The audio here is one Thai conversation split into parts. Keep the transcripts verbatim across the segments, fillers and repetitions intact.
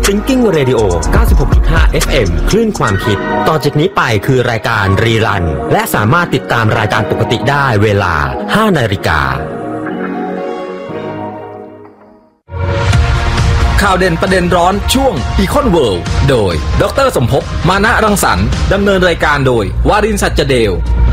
Thinking Radio เก้าสิบหกจุดห้า เอฟ เอ็ม คลื่นความคิดต่อจากนี้ไปคือรายการรีรันและสามารถติดตามรายการปกติได้เวลา ห้านาฬิกาข่าวเด่นประเด็นร้อนช่วง Econ World โดยดรสมภพมานะรังสรรค์ดำเนินรายการโดยวารินทร์ สัจเดล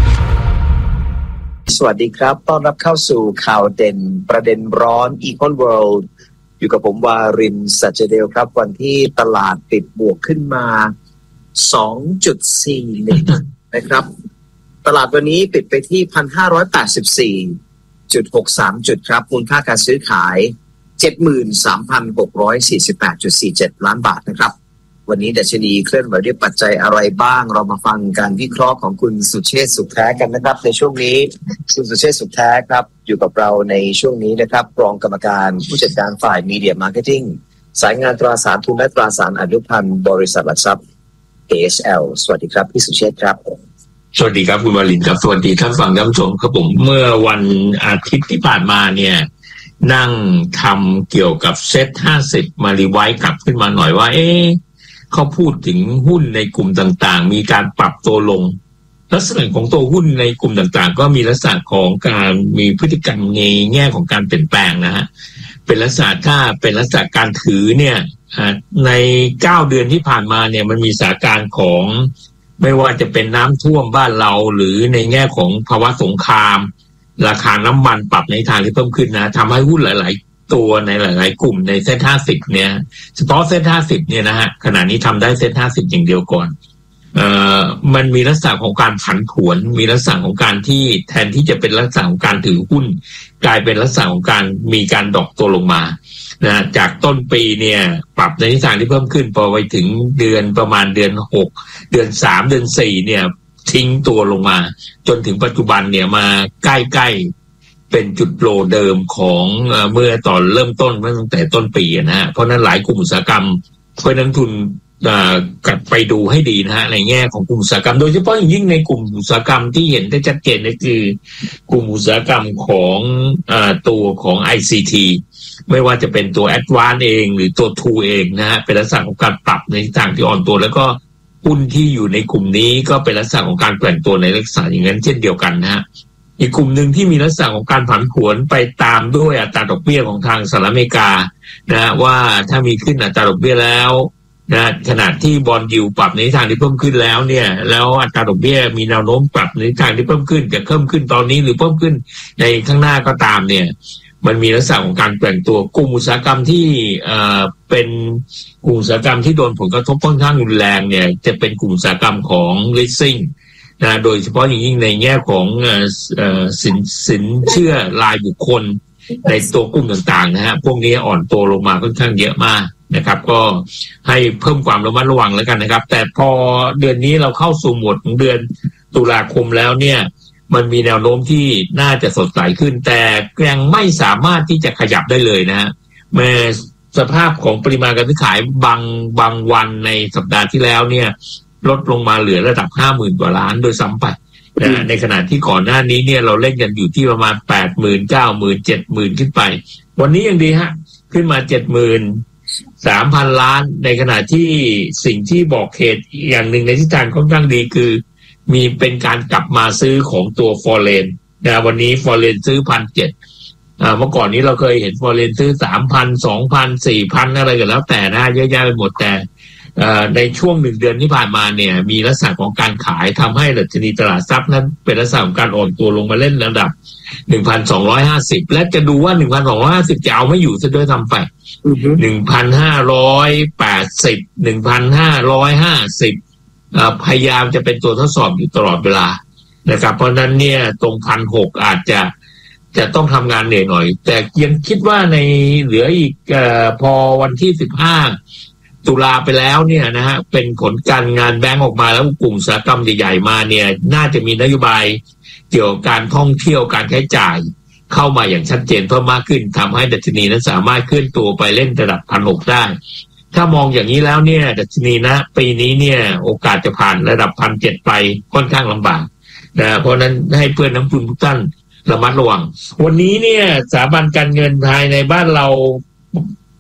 สวัสดีครับต้อนรับเข้าสู่ข่าวเด่นประเด็นร้อน Econ World อยู่กับผมวารินทร์ สัจเดลครับวันที่ตลาดปิดบวกขึ้นมา สองจุดสี่หนึ่ง นะครับตลาดวันนี้ปิดไปที่ หนึ่งพันห้าร้อยแปดสิบสี่จุดหกสาม จุดครับมูลค่าการซื้อขาย เจ็ดหมื่นสามพันหกร้อยสี่สิบแปดจุดสี่เจ็ด ล้านบาทนะครับวันนี้ดัชนีเคลื่อนไหวด้วยปัจจัยอะไรบ้างเรามาฟังการวิเคราะห์ของคุณสุเชษฐ์สุขแท้กันนะครับในช่วงนี้คุณสุเชษฐ์สุขแท้ครับอยู่กับเราในช่วงนี้นะครับรองกรรมการผู้จัดการฝ่ายมีเดียมาร์เก็ตติ้งสายงานตราสารทุนและตราสารอนุพันธ์บริษัทหลักทรัพย์ เอ เอช แอล สวัสดีครับพี่สุเชษฐ์ครับสวัสดีครับคุณวรินทร์ครับสวัสดีท่านฟังท่านผู้ชมครับผมเมื่อวันอาทิตย์ที่ผ่านมาเนี่ยนั่งทำเกี่ยวกับเซ็ตห้าสิบมารีไวซ์กลับขึ้นมาหน่อยว่าเอ๊ะเขาพูดถึงหุ้นในกลุ่มต่างๆมีการปรับตัวลงลักษณะของตัวหุ้นในกลุ่มต่างๆก็มีลักษณะของการมีพฤติกรรมในแง่ของการเปลี่ยนแปลงนะฮะเป็นลักษณะถ้าเป็นลักษณะการถือเนี่ยในเก้าเดือนที่ผ่านมาเนี่ยมันมีสถานการณ์ของไม่ว่าจะเป็นน้ำท่วมบ้านเราหรือในแง่ของภาวะสงครามราคาน้ำมันปรับในทางที่เพิ่มขึ้นนะทำให้หุ้นหลายๆตัวในหลายๆกลุ่มในเซ็ตห้าสิบเนี่ยเฉพาะเซ็ตห้าสิบเนี่ยนะฮะขณะนี้ทำได้เซ็ตห้าสิบอย่างเดียวก่อนเอ่อมันมีลักษณะของการผันผวนมีลักษณะของการที่แทนที่จะเป็นลักษณะของการถือหุ้นกลายเป็นลักษณะของการมีการดรอปตัวลงมานะจากต้นปีเนี่ยปรับในทิศทางที่เพิ่มขึ้นพอไปถึงเดือนประมาณเดือนหกเดือนสามเดือนสี่เนี่ยทิ้งตัวลงมาจนถึงปัจจุบันเนี่ยมาใกล้ๆเป็นจุดโลเดิมของเมื่อตอนเริ่มต้นเมื่อตั้งแต่ต้นปีนะฮะเพราะนั้นหลายกลุ่มอุตสาหกรรมเพื่อนักทุนกลับไปดูให้ดีนะฮะในแง่ของกลุ่มอุตสาหกรรมโดยเฉพาะอย่างยิ่งในกลุ่มอุตสาหกรรมที่เห็นได้ชัดเจนก็คือกลุ่มอุตสาหกรรมของตัวของ ไอ ซี ที ไม่ว่าจะเป็นตัว Advance เองหรือตัว ทู เองนะฮะเป็นลักษณะของการปรับในทางที่อ่อนตัวแล้วก็หุ้นที่อยู่ในกลุ่มนี้ก็เป็นลักษณะของการแกว่งตัวในลักษณะอย่างนั้นเช่นเดียวกันนะฮะอีกกลุ่มหนึ่งที่มีลักษณะของการผันผวนไปตามด้วยอัตราดอกเบี้ยของทางสหรัฐอเมริกานะว่าถ้ามีขึ้นอัตราดอกเบี้ยแล้วนะขณะที่บอนด์ยิลด์ปรับในทางที่เพิ่มขึ้นแล้วเนี่ยแล้วอัตราดอกเบี้ยมีแนวโน้มปรับในทางที่เพิ่มขึ้นจะเพิ่มขึ้นตอนนี้หรือเพิ่มขึ้นในข้างหน้าก็ตามเนี่ยมันมีลักษณะของการแกว่งตัวกลุ่มอุตสาหกรรมที่เอ่อเป็นกลุ่มอุตสาหกรรมที่โดนผลกระทบค่อนข้างรุนแรงเนี่ยจะเป็นกลุ่มอุตสาหกรรมของ leasing นะโดยเฉพาะอย่างยิ่งในแง่ของเอ่อสินสินเชื่อรายบุคคลในตัวกลุ่มต่างๆนะฮะพวกนี้อ่อนตัวลงมาค่อนข้างเยอะมากนะครับก็ให้เพิ่มความระมัดระวังแล้วกันนะครับแต่พอเดือนนี้เราเข้าสู่โหมดของเดือนตุลาคมแล้วเนี่ยมันมีแนวโน้มที่น่าจะสดใสขึ้นแต่ยังไม่สามารถที่จะขยับได้เลยนะฮะแม้สภาพของปริมาณการซื้อขายบางบางวันในสัปดาห์ที่แล้วเนี่ยลดลงมาเหลือระดับ ห้าหมื่น กว่าล้านโดยซ้ำไปนะในขณะที่ก่อนหน้านี้เนี่ยเราเล่นกันอยู่ที่ประมาณ แปดหมื่น เก้าหมื่น เจ็ดหมื่น ขึ้นไปวันนี้ยังดีฮะขึ้นมา เจ็ดหมื่นสามพัน ล้านในขณะที่สิ่งที่บอกเหตุอย่างหนึ่งในทิศทางค่อนข้างดีคือมีเป็นการกลับมาซื้อของตัวฟอเรนนะวันนี้ฟอเรนซื้อ หนึ่งพันเจ็ดร้อย อ่าเมื่อก่อนนี้เราเคยเห็นฟอเรนซื้อ สามพัน สองพัน สี่พัน อะไรกันแล้วแต่นะเยอะแยะไปหมดแต่อ่าในช่วงหนึ่งเดือนที่ผ่านมาเนี่ยมีลักษณะของการขายทำให้ดัชนีตลาดทรัพย์นั้นเป็นลักษณะของการอ่อนตัวลงมาเล่นระดับ หนึ่งพันสองร้อยห้าสิบ และจะดูว่า หนึ่งพันสองร้อยห้าสิบ จะเอาไม่อยู่ซะด้วยทำไป หนึ่งพันห้าร้อยแปดสิบ หนึ่งพันห้าร้อยห้าสิบพยายามจะเป็นตัวทดสอบอยู่ตลอดเวลานะครับเพราะนั้นเนี่ยตรง หนึ่งพันหกร้อย อาจจะจะต้องทำงานเหนื่อยหน่อยแต่ยังคิดว่าในเหลืออีกเอ่อพอวันที่สิบห้าตุลาไปแล้วเนี่ยนะฮะเป็นผลการงานแบงก์ออกมาแล้วกลุ่มอุตสาหกรรมใหญ่ๆมาเนี่ยน่าจะมีนโยบายเกี่ยวกับการท่องเที่ยวการใช้จ่ายเข้ามาอย่างชัดเจนเพิ่มมากขึ้นทำให้ดัชนีนั้นสามารถเคลื่อนตัวไปเล่นระดับ หนึ่งพันหกร้อย ได้ถ้ามองอย่างนี้แล้วเนี่ยดัชนีนะปีนี้เนี่ยโอกาสจะผ่านระดับ หนึ่งพันเจ็ดร้อย ไปค่อนข้างลำบากนะเพราะนั้นให้เพื่อนนักลงทุนทุกท่านระมัดระวังวันนี้เนี่ยสถาบันการเงินภายในบ้านเรา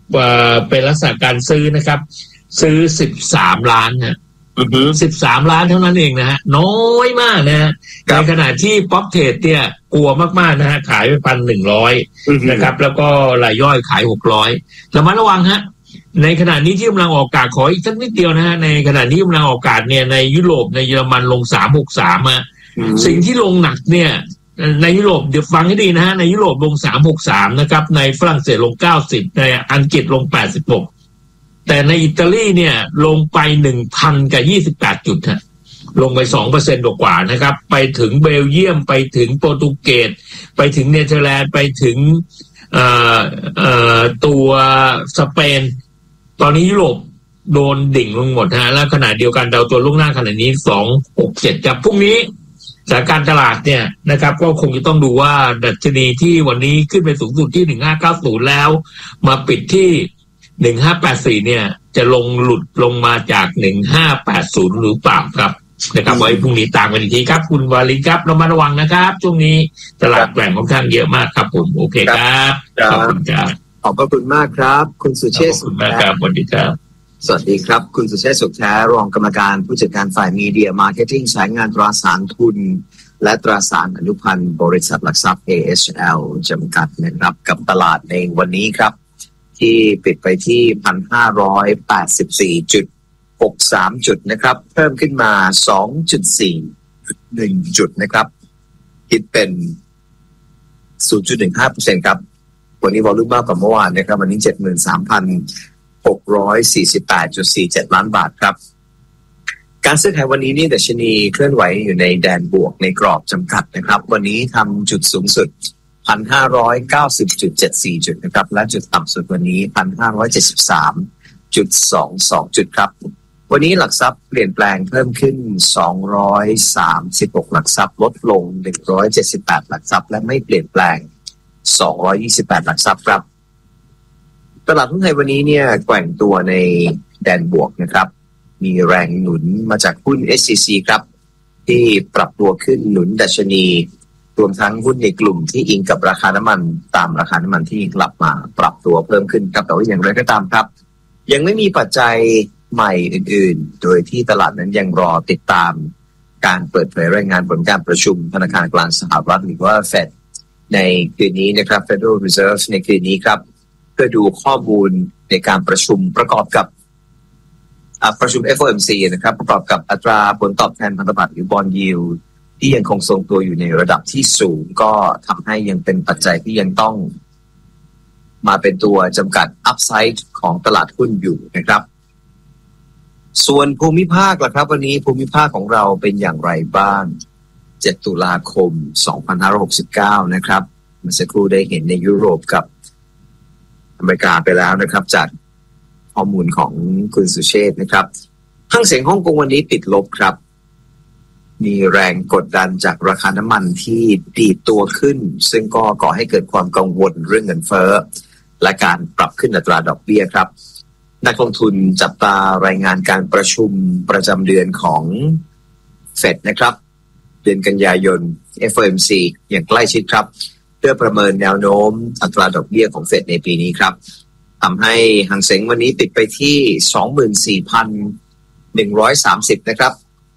เอ่อเป็นลักษณะการซื้อนะครับซื้อสิบสามล้านนะสิบสามล้านเท่านั้นเองนะฮะน้อยมากนะฮะในขณะที่ป๊อปเทรดเนี่ยกลัวมากๆนะฮะขายไปพันหนึ่งร้อยนะครับแล้วก็รายย่อยขายหกร้อยระมัดระวังฮะในขณะนี้ที่กำลังออกอากาศขออีกสักนิดเดียวนะฮะในขณะนี้กำลังออกอากาศเนี่ยในยุโรปในเยอรมันลงสามหกสามอ่ะสิ่งที่ลงหนักเนี่ยในยุโรปเดี๋ยวฟังให้ดีนะฮะในยุโรปลงสามหกสามนะครับในฝรั่งเศสลงเก้าสิบในอังกฤษลงแปดสิบหกแต่ในอิตาลีเนี่ยลงไป หนึ่งพันยี่สิบแปด จุดฮะลงไป สองเปอร์เซ็นต์ กว่าๆนะครับไปถึงเบลเยียมไปถึงโปรตุเกสไปถึงเนเธอร์แลนด์ไปถึงเอ่อเอ่อตัวสเปนตอนนี้ยุโรปโดนดิ่งลงหมดฮะแล้วขณะเดียวกันดาวตัวล่วงหน้าขณะนี้สองหกเจ็ดครับพรุ่งนี้สถานการณ์ตลาดเนี่ยนะครับก็คงจะต้องดูว่าดัชนีที่วันนี้ขึ้นไปสูงสุดที่หนึ่งห้าเก้าศูนย์แล้วมาปิดที่หนึ่งห้าแปดสี่เนี่ยจะลงหลุดลงมาจากหนึ่งห้าแปดศูนย์หรือเปล่าครับนะครับไว้พรุ่งนี้ตามกันอีกทีครับคุณวาลินครับระมัดระวังนะครับช่วงนี้ตลาดแกว่งค่อนข้างเยอะมากครับผมโอเคครับขอบคุณครับขอบพระคุณมากครับคุณสุเชษฐ์ขอบคุณมากครับสวัสดีครับสวัสดีครับคุณสุเชษฐ์สุขแท้รองกรรมการผู้จัดการฝ่ายมีเดียมาร์เก็ตติ้งสายงานตราสารทุนและตราสารอนุพันธ์บริษัทหลักทรัพย์ เอ เอช แอล จำกัดนะครับกับตลาดในวันนี้ครับที่ปิดไปที่ หนึ่งพันห้าร้อยแปดสิบสี่จุดหกสาม จุดนะครับเพิ่มขึ้นมา สองจุดสี่หนึ่ง จุดนะครับคิดเป็น ศูนย์จุดหนึ่งห้าเปอร์เซ็นต์ ครับวันนี้วอลุ่มมากกว่าเมื่อวานนะครับวันนี้ เจ็ดหมื่นสามพันหกร้อยสี่สิบแปดจุดสี่เจ็ด ล้านบาทครับการซื้อขายวันนี้นี่ดัชนีเคลื่อนไหวอยู่ในแดนบวกในกรอบจำกัดนะครับวันนี้ทำจุดสูงสุด หนึ่งพันห้าร้อยเก้าสิบจุดเจ็ดสี่ จุดนะครับและจุดต่ำสุดวันนี้ หนึ่งพันห้าร้อยเจ็ดสิบสามจุดสองสอง จุดครับวันนี้หลักทรัพย์เปลี่ยนแปลงเพิ่มขึ้นสองร้อยสามสิบหกหลักทรัพย์ลดลงหนึ่งร้อยเจ็ดสิบแปดหลักทรัพย์และไม่เปลี่ยนแปลงสองร้อยยี่สิบแปดหลักทรัพย์ครับตลาดหุ้นไทยวันนี้เนี่ยแกว่งตัวในแดนบวกนะครับมีแรงหนุนมาจากหุ้น เอส ซี ซี ครับที่ปรับตัวขึ้นหนุนดัชนีรวมทั้งหุ้นในกลุ่มที่อิงกับราคาน้ำมันตามราคาน้ำมันที่กลับมาปรับตัวเพิ่มขึ้นครับแต่ว่าอย่างไรก็ตามครับยังไม่มีปัจจัยใหม่อื่นๆโดยที่ตลาดนั้นยังรอติดตามการเปิดเผยรายงานผลการประชุมธนาคารกลางสหรัฐหรือว่า เฟด ในคืนนี้นะครับ Federal Reserve ในคืนนี้ครับเพื่อดูข้อมูลในการประชุมประกอบกับประชุม เอฟ โอ เอ็ม ซี นะครับประกอบกับอัตราผลตอบแทนพันธบัตรหรือ Bond Yield ที่ยังคงทรงตัวอยู่ในระดับที่สูงก็ทำให้ยังเป็นปัจจัยที่ยังต้องมาเป็นตัวจำกัด Upside ของตลาดหุ้นอยู่นะครับส่วนภูมิภาคล่ะครับวันนี้ภูมิภาคของเราเป็นอย่างไรบ้างเจ็ดตุลาคมสองพันห้าร้อยหกสิบเก้านะครับเมื่อสักครู่ได้เห็นในยุโรปกับอเมริกาไปแล้วนะครับจากข้อมูลของคุณสุเชษฐ์นะครับห้างเสียงฮ่องกงวันนี้ปิดลบครับมีแรงกดดันจากราคาน้ำมันที่ดีดตัวขึ้นซึ่งก็ก่อให้เกิดความกังวลเรื่องเงินเฟ้อและการปรับขึ้นอัตราดอกเบี้ยครับนักลงทุนจับตารายงานการประชุมประจำเดือนของ เฟด นะครับเดือนกันยายน เอฟ โอ เอ็ม ซี อย่างใกล้ชิดครับเพื่อประเมินแนวโน้มอัตราดอกเบี้ยของ เฟด ในปีนี้ครับทำให้หางเส็งวันนี้ปิดไปที่ สองหมื่นสี่พันหนึ่งร้อยสามสิบ นะครับ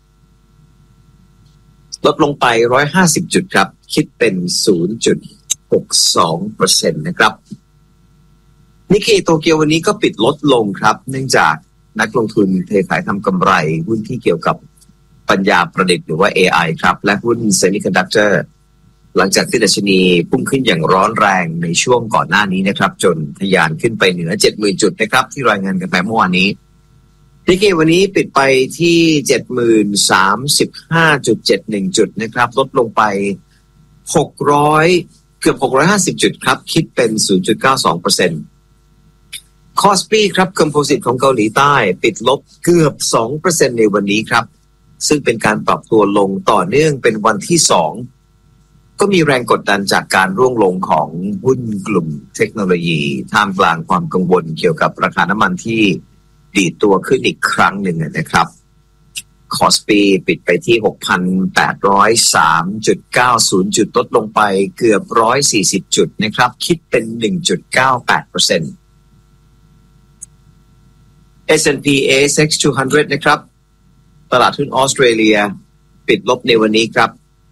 ลดลงไปหนึ่งร้อยห้าสิบจุดครับคิดเป็น ศูนย์จุดหกสองเปอร์เซ็นต์ นะครับนิกเกอิโตเกียววันนี้ก็ปิดลดลงครับเนื่องจากนักลงทุนเทขายทำกำไรหุ้นที่เกี่ยวกับปัญญาประดิษฐ์หรือว่า เอ ไอ ครับและหุ้นเซมิคอนดักเตอร์หลังจากที่ดัชนีพุ่งขึ้นอย่างร้อนแรงในช่วงก่อนหน้านี้นะครับจนทะยานขึ้นไปเหนือ เจ็ดหมื่น จุดนะครับที่รายงานกันไปเมื่อวานนี้นิกเกอิวันนี้ปิดไปที่ เจ็ดหมื่นสามสิบห้าจุดเจ็ดหนึ่ง จุดนะครับลดลงไปหกร้อยเกือบหกร้อยห้าสิบจุดครับคิดเป็น ศูนย์จุดเก้าสองเปอร์เซ็นต์คอสปีครับคอมโพสิตของเกาหลีใต้ปิดลบเกือบ สองเปอร์เซ็นต์ ในวันนี้ครับซึ่งเป็นการปรับตัวลงต่อเนื่องเป็นวันที่สองก็มีแรงกดดันจากการร่วงลงของหุ้นกลุ่มเทคโนโลยีท่ามกลางความกังวลเกี่ยวกับราคาน้ำมันที่ดีดตัวขึ้นอีกครั้งหนึ่งนะครับคอสปีปิดไปที่ หกพันแปดร้อยสามจุดเก้าศูนย์ จุดลดลงไปเกือบหนึ่งร้อยสี่สิบจุดนะครับคิดเป็น หนึ่งจุดเก้าแปดเปอร์เซ็นต์เอส แอนด์ พี เอ เอส เอ็กซ์ สองร้อยนะครับตลาดหุ้นออสเตรเลียปิดลบในวันนี้ครับ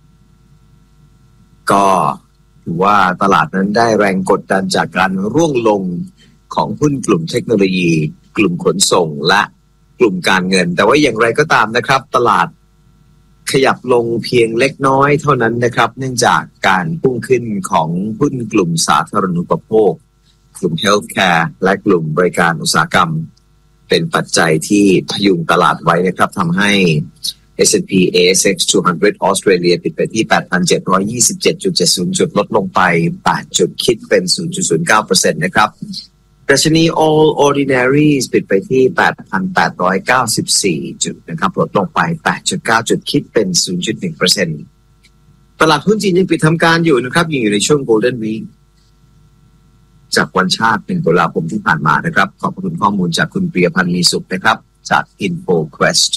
ก็ถือว่าตลาดนั้นได้แรงกดดันจากการร่วงลงของหุ้นกลุ่มเทคโนโลยีกลุ่มขนส่งและกลุ่มการเงินแต่ว่าอย่างไรก็ตามนะครับตลาดขยับลงเพียงเล็กน้อยเท่านั้นนะครับเนื่องจากการพุ่งขึ้นของหุ้นกลุ่มสาธารณูปโภคกลุ่ม Healthcare และกลุ่มบริการอุตสาหกรรมเป็นปัจจัยที่พยุงตลาดไว้นะครับทำให้ เอส แอนด์ พี เอ เอส เอ็กซ์ สองร้อยออสเตรเลียปิดไปที่ แปดพันเจ็ดร้อยยี่สิบเจ็ดจุดเจ็ดศูนย์ จุดลดลงไปแปดจุดคิดเป็น ศูนย์จุดศูนย์เก้าเปอร์เซ็นต์ นะครับดัชนี All Ordinaries ปิดไปที่ แปดพันแปดร้อยเก้าสิบสี่ จุดนะครับลดลงไป แปดจุดเก้า จุดคิดเป็น ศูนย์จุดหนึ่งเปอร์เซ็นต์ ตลาดหุ้นจีนยังปิดทำการอยู่นะครับยังอยู่ในช่วง Golden Week จากวันชาติเป็นตุลาคมที่ผ่านมานะครับขอบคุณข้อมูลจากคุณปรียพันธ์มีสุขนะครับจาก InfoQuest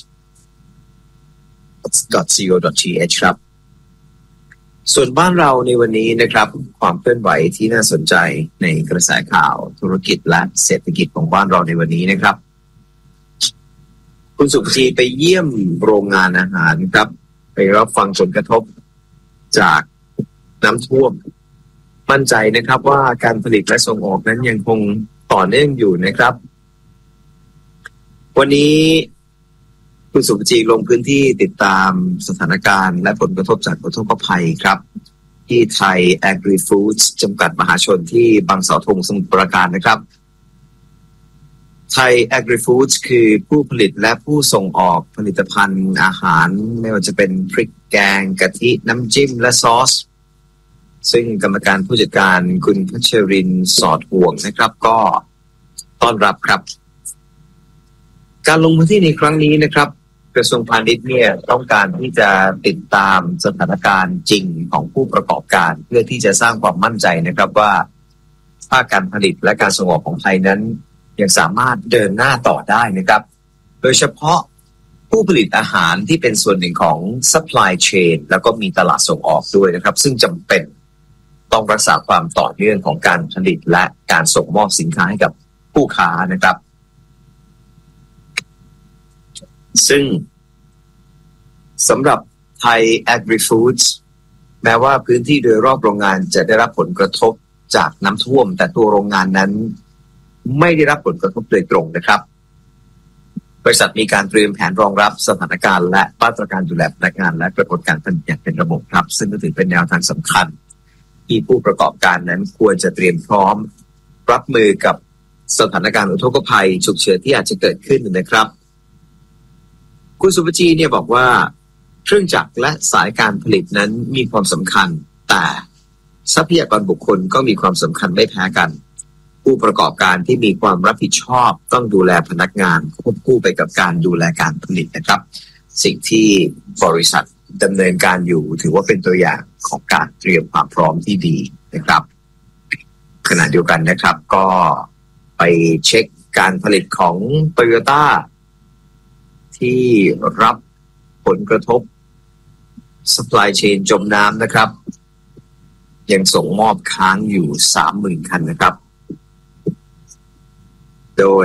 ดอท ซี โอ ดอท ที เอช ครับส่วนบ้านเราในวันนี้นะครับความเคลื่อนไหวที่น่าสนใจในกระแสข่าวธุรกิจและเศรษฐกิจของบ้านเราในวันนี้นะครับคุณสุภจีไปเยี่ยมโรงงานอาหารครับไปรับฟังผลกระทบจากน้ำท่วมมั่นใจนะครับว่าการผลิตและส่งออกนั้นยังคงต่อเนื่องอยู่นะครับวันนี้คุณสุภจีลงพื้นที่ติดตามสถานการณ์และผลกระทบจากอุทกภัยครับที่ไทย Agri Foods จำกัดมหาชนที่บางเสาธงสมุทรปราการนะครับไทย Agri Foods คือผู้ผลิตและผู้ส่งออกผลิตภัณฑ์อาหารไม่ว่าจะเป็นพริกแกงกะทิน้ำจิ้มและซอสซึ่งกรรมการผู้จัดการคุณพัชรินทร์สอดห่วงนะครับก็ต้อนรับครับการลงพื้นที่ในครั้งนี้นะครับกระทรวงพาณิชย์เนี่ยต้องการที่จะติดตามสถานการณ์จริงของผู้ประกอบการเพื่อที่จะสร้างความมั่นใจนะครับว่าภาคการผลิตและการส่งออกของไทยนั้นยังสามารถเดินหน้าต่อได้นะครับโดยเฉพาะผู้ผลิตอาหารที่เป็นส่วนหนึ่งของ supply chain แล้วก็มีตลาดส่งออกด้วยนะครับซึ่งจำเป็นต้องรักษาความต่อเนื่องของการผลิตและการส่งมอบสินค้าให้กับผู้ค้านะครับซึ่งสำหรับไทย Agri Foods แม้ว่าพื้นที่โดยรอบโรงงานจะได้รับผลกระทบจากน้ำท่วมแต่ตัวโรงงานนั้นไม่ได้รับผลกระทบโดยตรงนะครับบริษัทมีการเตรียมแผนรองรับสถานการณ์และมาตรการดูแลพนักงานและกระบวนการผลิตอย่างเป็นระบบครับซึ่งก็ถือเป็นแนวทางสำคัญที่ผู้ประกอบการนั้นควรจะเตรียมพร้อมรับมือกับสถานการณ์อุทกภัยฉุกเฉินที่อาจจะเกิดขึ้นนะครับคุณสุภจีเนี่ยบอกว่าเครื่องจักรและสายการผลิตนั้นมีความสำคัญแต่ทรัพยากรบุคคลก็มีความสำคัญไม่แพ้กันผู้ประกอบการที่มีความรับผิดชอบต้องดูแลพนักงานควบคู่ไปกับการดูแลการผลิตนะครับสิ่งที่บริษัทดำเนินการอยู่ถือว่าเป็นตัวอย่างของการเตรียมความพร้อมที่ดีนะครับขณะเดียวกันนะครับก็ไปเช็คการผลิตของ Toyota ที่รับผลกระทบ supply chain จมน้ำนะครับยังส่งมอบค้างอยู่ สามหมื่น คันนะครับโดย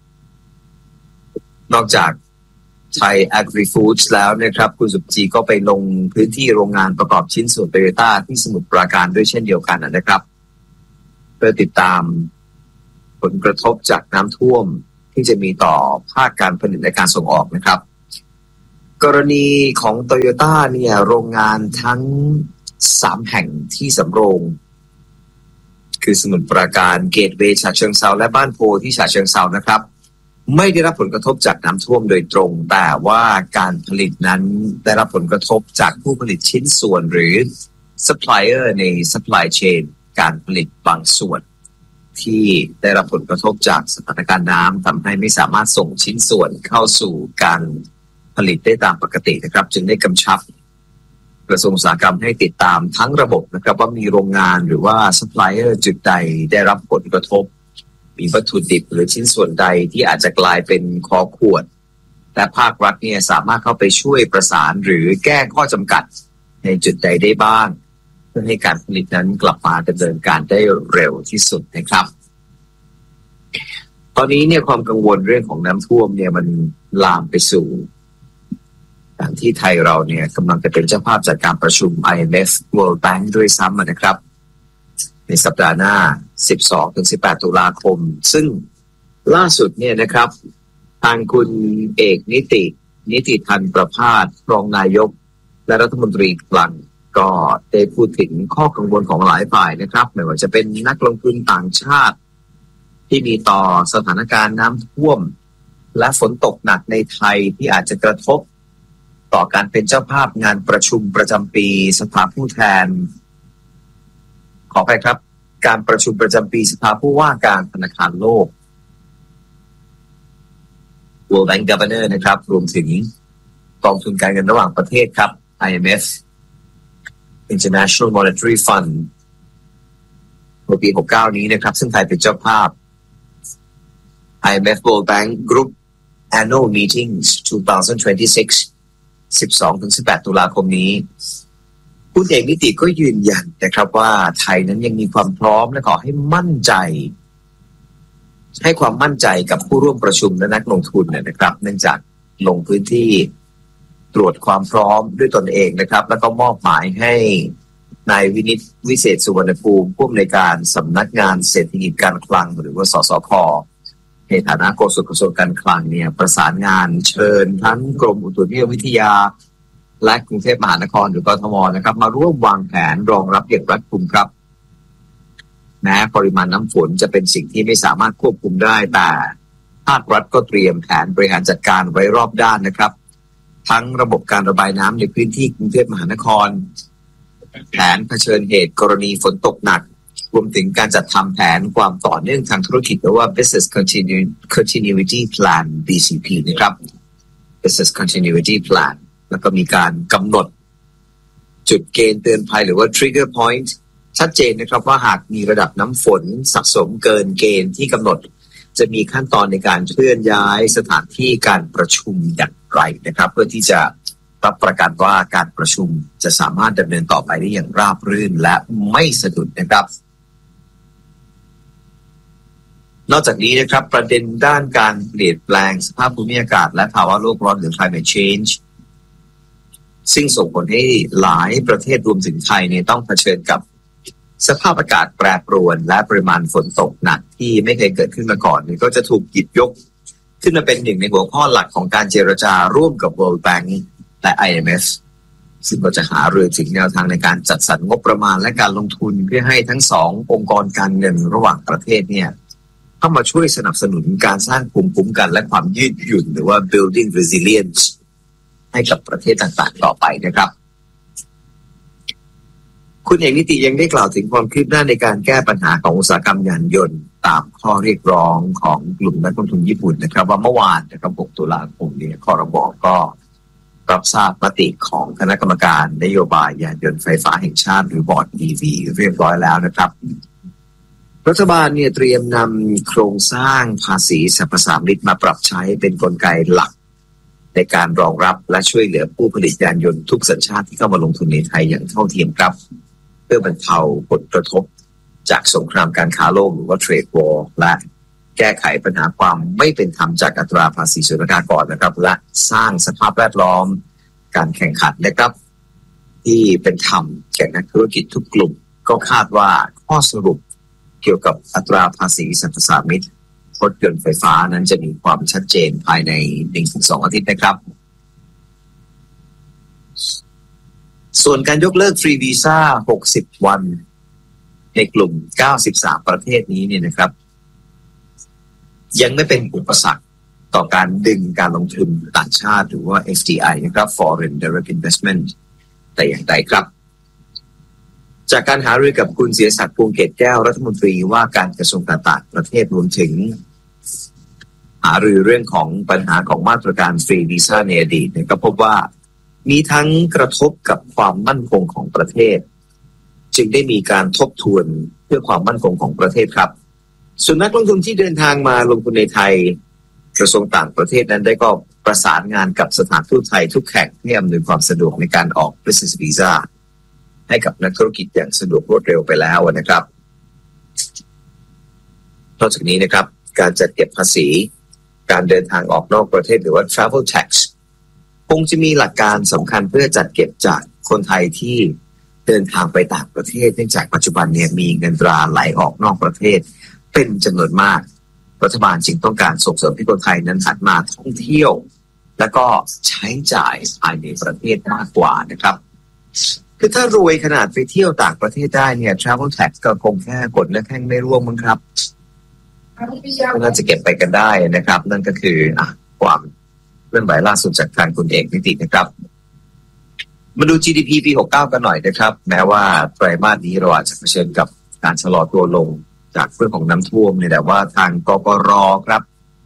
นอกจากไทย Agri Foods แล้วนะครับคุณสุภจีก็ไปลงพื้นที่โรงงานประกอบชิ้นส่วน Toyota ที่สมุทรปราการด้วยเช่นเดียวกันนะครับเพื่อติดตามผลกระทบจากน้ำท่วมที่จะมีต่อภาคการผลิตและการส่งออกนะครับกรณีของ Toyota เนี่ยโรงงานทั้งสามแห่งที่สำโรงคือสมุทรปราการเกตเวย์ฉะเชิงเทราและบ้านโพที่ฉะเชิงเทรานะครับไม่ได้รับผลกระทบจากน้ำท่วมโดยตรงแต่ว่าการผลิตนั้นได้รับผลกระทบจากผู้ผลิตชิ้นส่วนหรือ supplier ใน supply chain การผลิตบางส่วนที่ได้รับผลกระทบจากสถานการณ์น้ำทำให้ไม่สามารถส่งชิ้นส่วนเข้าสู่การผลิตได้ตามปกตินะครับจึงได้กำชับกระทรวงอุตสาหกรรมให้ติดตามทั้งระบบนะครับว่ามีโรงงานหรือว่าซัพพลายเออร์จุดใดได้รับผลกระทบมีวัตถุดิบหรือชิ้นส่วนใดที่อาจจะกลายเป็นคอขวดและภาครัฐเนี่ยสามารถเข้าไปช่วยประสานหรือแก้ข้อจำกัดในจุดใดได้บ้างเพื่อให้การผลิตนั้นกลับมาดำเนินการได้เร็วที่สุดนะครับตอนนี้เนี่ยความกังวลเรื่องของน้ำท่วมเนี่ยมันลามไปสู่การที่ไทยเราเนี่ยกำลังจะเป็นเจ้าภาพจัดการประชุม ไอ เอ็ม เอฟ World Bank ด้วยซ้ำนะครับในสัปดาห์หน้า สิบสองถึงสิบแปด ตุลาคมซึ่งล่าสุดเนี่ยนะครับทางคุณเอกนิตินิติธันประภาสรองนายกและรัฐมนตรีคลังก็ได้พูดถึงข้อกังวลของหลายฝ่ายนะครับไม่ว่าจะเป็นนักลงทุนต่างชาติที่มีต่อสถานการณ์น้ำท่วมและฝนตกหนักในไทยที่อาจจะกระทบต่อการเป็นเจ้าภาพงานประชุมประจำปีสภาผู้แทนขอไปครับการประชุมประจำปีสภาผู้ว่าการธนาคารโลก World Bank Governor นะครับรวมถึงกองทุนการเงินระหว่างประเทศครับ ไอ เอ็ม เอฟ International Monetary Fund ในปีหกสิบเก้านี้นะครับซึ่งไทยเป็นเจ้าภาพ ไอ เอ็ม เอฟ World Bank Group Annual Meetings สองพันยี่สิบหก สิบสองถึงสิบแปด ตุลาคมนี้ผู้เอกนิติก็ยืนยันนะครับว่าไทยนั้นยังมีความพร้อมและขอให้มั่นใจให้ความมั่นใจกับผู้ร่วมประชุมและนักลงทุนนะครับเนื่องจากลงพื้นที่ตรวจความพร้อมด้วยตนเองนะครับแล้วก็มอบหมายให้นายวินิตวิเศษสุวรรณภูมิผู้อำนวยการสำนักงานเศรษฐกิจการคลังหรือว่าสสค.ในฐานะโฆษกกระทรวงการคลังเนี่ยประสานงานเชิญทั้งกรมอุตุนิยมวิทยาและกรุงเทพมหานครหรือกทมนะครับมาร่วมวางแผนรองรับอย่างรัดกุมครับแม้ปริมาณน้ำฝนจะเป็นสิ่งที่ไม่สามารถควบคุมได้แต่ภาครัฐก็เตรียมแผนบริหารจัดการไว้รอบด้านนะครับทั้งระบบการระบายน้ำในพื้นที่กรุงเทพมหานครแผนเผชิญเหตุกรณีฝนตกหนักรวมถึงการจัดทำแผนความต่อเนื่องทางธุรกิจหรือว่า Business Continuity Plan บี ซี พี นะครับ Business Continuity Plan แล้วก็มีการกำหนดจุดเกณฑ์เตือนภัยหรือว่า Trigger Point ชัดเจนนะครับว่าหากมีระดับน้ำฝนสะสมเกินเกณฑ์ที่กำหนดจะมีขั้นตอนในการเคลื่อนย้ายสถานที่การประชุมอย่างไรนะครับเพื่อที่จะรับประกันว่าการประชุมจะสามารถดำเนินต่อไปได้อย่างราบรื่นและไม่สะดุดนะครับนอกจากนี้นะครับประเด็นด้านการเปลี่ยนแปลงสภาพภูมิอากาศและภาวะโลกร้อนหรือ climate change ซึ่งส่งผลให้หลายประเทศรวมถึงไทยเนี่ยต้องเผชิญกับสภาพอากาศแปรปรวนและปริมาณฝนตกหนักที่ไม่เคยเกิดขึ้นมาก่อนนี่ก็จะถูกหยิบยกขึ้นมาเป็นหนึ่งในหัวข้อหลักของการเจรจาร่วมกับ World Bank และ ไอ เอ็ม เอฟ ซึ่งก็จะหารือถึงแนวทางในการจัดสรรงบประมาณและการลงทุนเพื่อให้ทั้งสององค์กรการเงินระหว่างประเทศเนี่ยเข้ามาช่วยสนับสนุนการสร้างภูมิคุ้มกันและความยืดหยุ่นหรือว่า building resilience ให้กับประเทศต่างๆต่อไปนะครับคุณเอกนิติยังได้กล่าวถึงความคืบหน้าในการแก้ปัญหาของอุตสาหกรรมยานยนต์ตามข้อเรียกร้องของกลุ่มนักลงทุนญี่ปุ่นนะครับว่าเมื่อวานนะครับหกตุลาคมเนี่ยครม.ก็รับทราบมติของคณะกรรมการนโยบายยานยนต์ไฟฟ้าแห่งชาติหรือบอร์ด อี วี เรียบร้อยแล้วนะครับรัฐบาลเนี่ยเตรียมนำโครงสร้างภาษีสรรพสามิตมาปรับใช้เป็นกลไกหลักในการรองรับและช่วยเหลือผู้ผลิตยานยนต์ทุกสัญชาติที่เข้ามาลงทุนในไทยอย่างเท่าเทียมครับเพื่อบรรเทาผลกระทบจากสงครามการค้าโลกหรือว่า Trade War และแก้ไขปัญหาความไม่เป็นธรรมจากอัตราภาษีศุลกากรนะครับและสร้างสภาพแวดล้อมการแข่งขันนะครับที่เป็นธรรมแก่นักธุรกิจทุกกลุ่มก็คาดว่าข้อสรุปเกี่ยวกับอัตราภาษีสรรพสามิตรถยนต์ไฟฟ้านั้นจะมีความชัดเจนภายใน หนึ่งถึงสอง อาทิตย์นะครับส่วนการยกเลิกฟรีวีซ่าหกสิบวันในกลุ่มเก้าสิบสามประเทศนี้เนี่ยนะครับยังไม่เป็นอุปสรรคต่อการดึงการลงทุนต่างชาติหรือว่า เอฟ ดี ไอ นะครับ Foreign Direct Investment แต่อย่างใดครับจากการหารือกับคุณเสียศักดิ์พวงเกตแก้วรัฐมนตรีว่าการกระทรวงการต่างประเทศรวมถึงหารือเรื่องของปัญหาของมาตรการฟรีวีซ่าในอดีตเนี่ยก็พบว่ามีทั้งกระทบกับความมั่นคงของประเทศจึงได้มีการทบทวนเพื่อความมั่นคงของประเทศครับส่วนนักลงทุนที่เดินทางมาลงทุนในไทยกระทรวงต่างประเทศนั้นได้ก็ประสานงานกับสถานทูตไทยทุกแห่งให้อำนวยความสะดวกในการออก Business Visa ให้กับนักธุรกิจอย่างสะดวกรวดเร็วไปแล้วนะครับนอกจากนี้นะครับการจัดเก็บภาษีการเดินทางออกนอกประเทศหรือว่า travel tax คงจะมีหลักการสำคัญเพื่อจัดเก็บจากคนไทยที่เดินทางไปต่างประเทศเนื่องจากปัจจุบันเนี่ยมีเงินตราไหลออกนอกประเทศเป็นจำนวนมากรัฐบาลจึงต้องการส่งเสริมให้คนไทยนั้นหันมาท่องเที่ยวแล้วก็ใช้จ่ายภายในประเทศมากกว่านะครับคือถ้ารวยขนาดไปเที่ยวต่างประเทศได้เนี่ย travel tax ก็คงแค่กดและแข้งไม่ร่วงมั้งครับน่าจะเก็บไปกันได้นะครับนั่นก็คืออ่ะความเรื่องใบล่าสุดจากทางคุณเอกนิตินะครับมาดู จี ดี พี ปีหกเก้ากันหน่อยนะครับแม้ว่าไตรมาสนี้เราอาจจะเผชิญกับการชะลอตัวลงจากเรื่องของน้ำท่วมเนี่ยแต่ว่าทางกกร.ครับ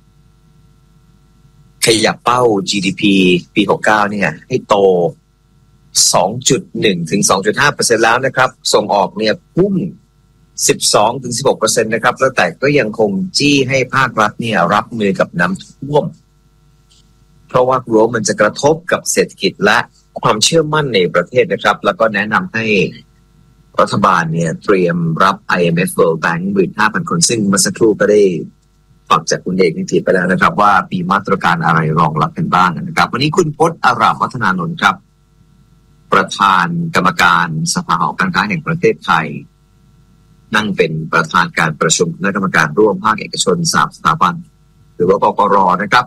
ขยับเป้า จี ดี พี ปีหกเก้าเนี่ยให้โต สองจุดหนึ่ง ถึง สองจุดห้าเปอร์เซ็นต์ แล้วนะครับส่งออกเนี่ยพุ่ง สิบสอง ถึง สิบหกเปอร์เซ็นต์ นะครับแล้วแต่ก็ยังคงจี้ให้ภาครัฐเนี่ยรับมือกับน้ำท่วมเพราะว่ากลัวมันจะกระทบกับเศรษฐกิจและความเชื่อมั่นในประเทศนะครับแล้วก็แนะนำให้รัฐบาลเนี่ยเตรียมรับ ไอ เอ็ม เอฟ World Bank หนึ่งหมื่นห้าพัน คนซึ่งเมื่อสักครู่ก็ได้ฟังจากคุณเอกนิติไปแล้วนะครับว่ามีมาตรการอะไรรองรับกันบ้างนะครับวันนี้คุณพจน์อารามวัฒนานนท์ครับประธานกรรมการสภาหอการค้าแห่งประเทศไทยนั่งเป็นประธานการประชุมคณะกรรมการร่วมภาคเอกชนสามสถาบันหรือว่ากกร.นะครับ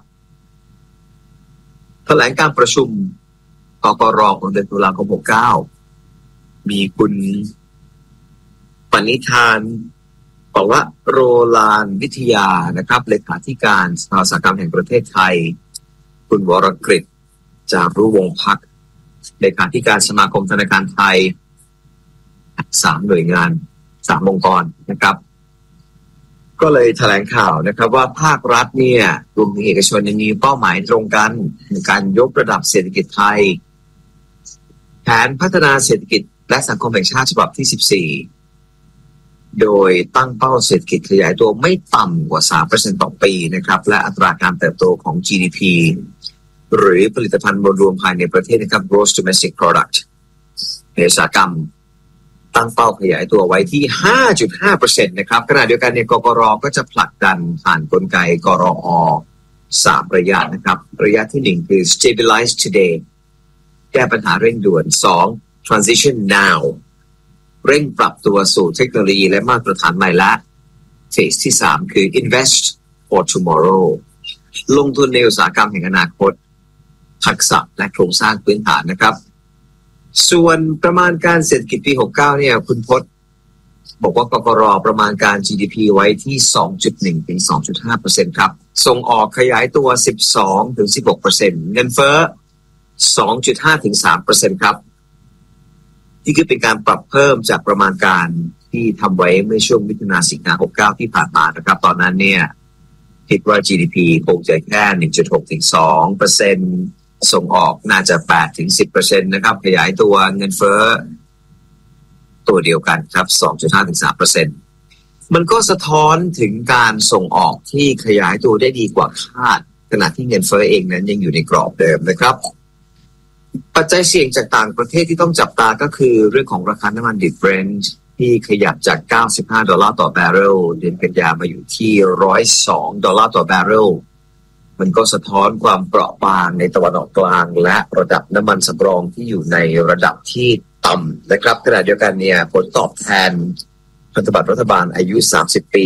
แถลงการประชุมกกร.ของเดือนตุลาคมหกเก้ามีคุณปณิธานบอกว่าโรลานวิทยานะครับเลขาธิการสภาอุตสาหกรรมแห่งประเทศไทยคุณวรกฤษจารุวงศ์ภักดิ์เลขาธิการสมาคมธนาคารไทยสามหน่วยงานสามองค์กรนะครับก็เลยแถลงข่าวนะครับว่าภาครัฐเนี่ยรวมถึงเอกชนมีเป้าหมายตรงกันในการยกระดับเศรษฐกิจไทยแผนพัฒนาเศรษฐกิจและสังคมแห่งชาติฉบับที่สิบสี่โดยตั้งเป้าเศรษฐกิจขยายตัวไม่ต่ำกว่า สามเปอร์เซ็นต์ ต่อปีนะครับและอัตราการเติบโตของ จี ดี พี หรือผลิตภัณฑ์มวลรวมภายในประเทศนะครับ Gross Domestic Product ในอุตสาหกรรมตั้งเป้าขยายตัวไว้ที่ ห้าจุดห้าเปอร์เซ็นต์ นะครับขณะเดียวกันเนี่ยกกร.ก็จะผลักดันผ่านกลไกกรอ.สามระยะนะครับระยะที่หนึ่งคือ Stabilize Today แก้ปัญหาเร่งด่วนสอง Transition Now เร่งปรับตัวสู่เทคโนโลยีและมาตรฐานใหม่และเฟสที่สามคือ Invest for Tomorrow ลงทุนในอุตสาหกรรมแห่งอนาคตทักษะและโครงสร้างพื้นฐานนะครับส่วนประมาณการเศรษฐกิจปีหกเก้าเนี่ยคุณพจน์บอกว่ากกร.ประมาณการ จี ดี พี ไว้ที่ สองจุดหนึ่ง ถึง สองจุดห้าเปอร์เซ็นต์ ครับส่งออกขยายตัว สิบสอง ถึง สิบหกเปอร์เซ็นต์ เงินเฟ้อ สองจุดห้า ถึง สามเปอร์เซ็นต์ ครับนี่คือเป็นการปรับเพิ่มจากประมาณการที่ทำไว้เมื่อช่วงมิถุนายนสิงหาคมหกเก้าที่ผ่านมานะครับตอนนั้นเนี่ยคิดว่า จี ดี พี คงจะแค่ หนึ่งจุดหก ถึง สองเปอร์เซ็นต์ ส่งออกน่าจะ แปด ถึง สิบเปอร์เซ็นต์ นะครับขยายตัวเงินเฟ้อตัวเดียวกันครับ สองจุดห้า ถึง สามเปอร์เซ็นต์ มันก็สะท้อนถึงการส่งออกที่ขยายตัวได้ดีกว่าคาดขณะที่เงินเฟ้อเองนั้นยังอยู่ในกรอบเดิมนะครับปัจจัยเสี่ยงจากต่างประเทศที่ต้องจับตาก็คือเรื่องของราคาน้ำมันดิบ Brent ที่ขยับจากเก้าสิบห้าดอลลาร์ต่อบาร์เรลเดือนกันยามาอยู่ที่หนึ่งร้อยสองดอลลาร์ต่อบาร์เรลมันก็สะท้อนความเปราะบางในตะวันออกกลางและระดับน้ำมันสำรองที่อยู่ในระดับที่ต่ำนะครับขณะเดียวกันเนี่ยผลตอบแทนพันธบัตรรัฐบาลอายุสามสิบปี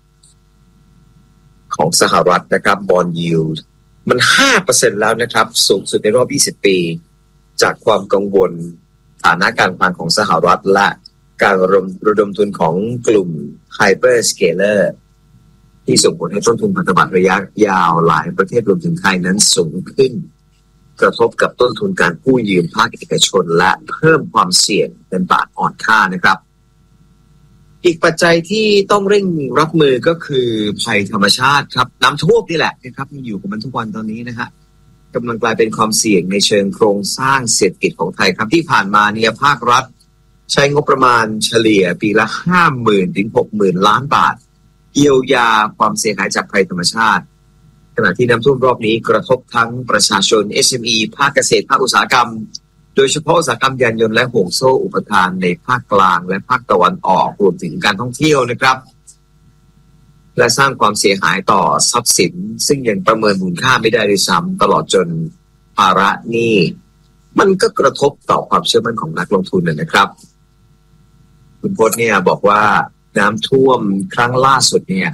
ของสหรัฐนะครับ Bond Yield มัน ห้าเปอร์เซ็นต์ แล้วนะครับสูงสุดในรอบยี่สิบปีจากความกังวลฐานะการคลังของสหรัฐและการระดมระดมทุนของกลุ่ม Hyperscaler ที่ส่งผลให้ต้นทุนพันธบัตรระยะยาวหลายประเทศรวมถึงไทยนั้นสูงขึ้นกระทบกับต้นทุนการกู้ยืมภาคเอกชนและเพิ่มความเสี่ยงเงินบาทอ่อนค่านะครับอีกปัจจัยที่ต้องเร่งรับมือก็คือภัยธรรมชาติครับน้ำท่วมนี่แหละนะครับมีอยู่กับมันทุกวันตอนนี้นะฮะกำลังกลายเป็นความเสี่ยงในเชิงโครงสร้างเศรษฐกิจของไทยครับที่ผ่านมาเนี่ยภาครัฐใช้งบประมาณเฉลี่ยปีละ ห้าหมื่น ถึง หกหมื่น ล้านบาทเยียวยาความเสียหายจากภัยธรรมชาติขณะที่น้ำท่วมรอบนี้กระทบทั้งประชาชน เอส เอ็ม อี ภาคเกษตรภาคอุตสาหกรรมโดยเฉพาะอุตสาหกรรมยานยนต์และห่วงโซ่อุปทานในภาคกลางและภาคตะวันออกรวมถึงการท่องเที่ยวนะครับและสร้างความเสียหายต่อทรัพย์สินซึ่งยังประเมินมูลค่าไม่ได้ด้วยซ้ำตลอดจนภาระหนี้มันก็กระทบต่อความเชื่อมั่นของนักลงทุนนะครับคุณพจน์เนี่ยบอกว่าน้ำท่วมครั้งล่าสุดเนี่ย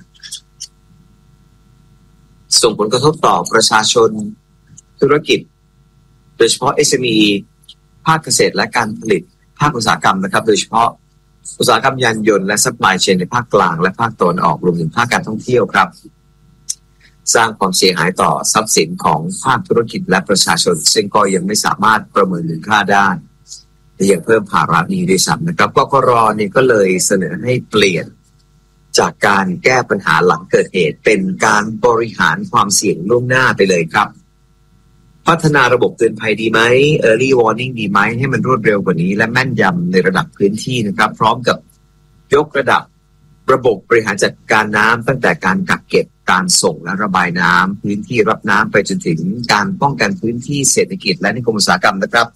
ส่งผลกระทบต่อประชาชนธุรกิจโดยเฉพาะ เอส เอ็ม อี ภาคเกษตรและการผลิตภาคอุตสาหกรรมนะครับโดยเฉพาะอุตสาหกรรมยานยนต์และซัพพลายเชนในภาคกลางและภาคตะวันออกรวมถึงภาคการท่องเที่ยวครับสร้างความเสียหายต่อทรัพย์สินของภาคธุรกิจและประชาชนซึ่งก็ยังไม่สามารถประเมินมูลค่าได้และยังเพิ่มภาระหนี้ด้วยซ้ำนะครับกกร.เนี่ยก็เลยเสนอให้เปลี่ยนจากการแก้ปัญหาหลังเกิดเหตุเป็นการบริหารความเสี่ยงล่วงหน้าไปเลยครับพัฒนาระบบเตือนภัยดีไหม Early Warning ดีไหมให้มันรวดเร็วกว่านี้และแม่นยำในระดับพื้นที่นะครับพร้อมกับยกระดับระบบบริหารจัดการน้ำตั้งแต่การกักเก็บการส่งและระบายน้ำพื้นที่รับน้ำไปจนถึงการป้องกันพื้นที่เศรษฐกิจและนิคมอุตสาหกรรมนะครับ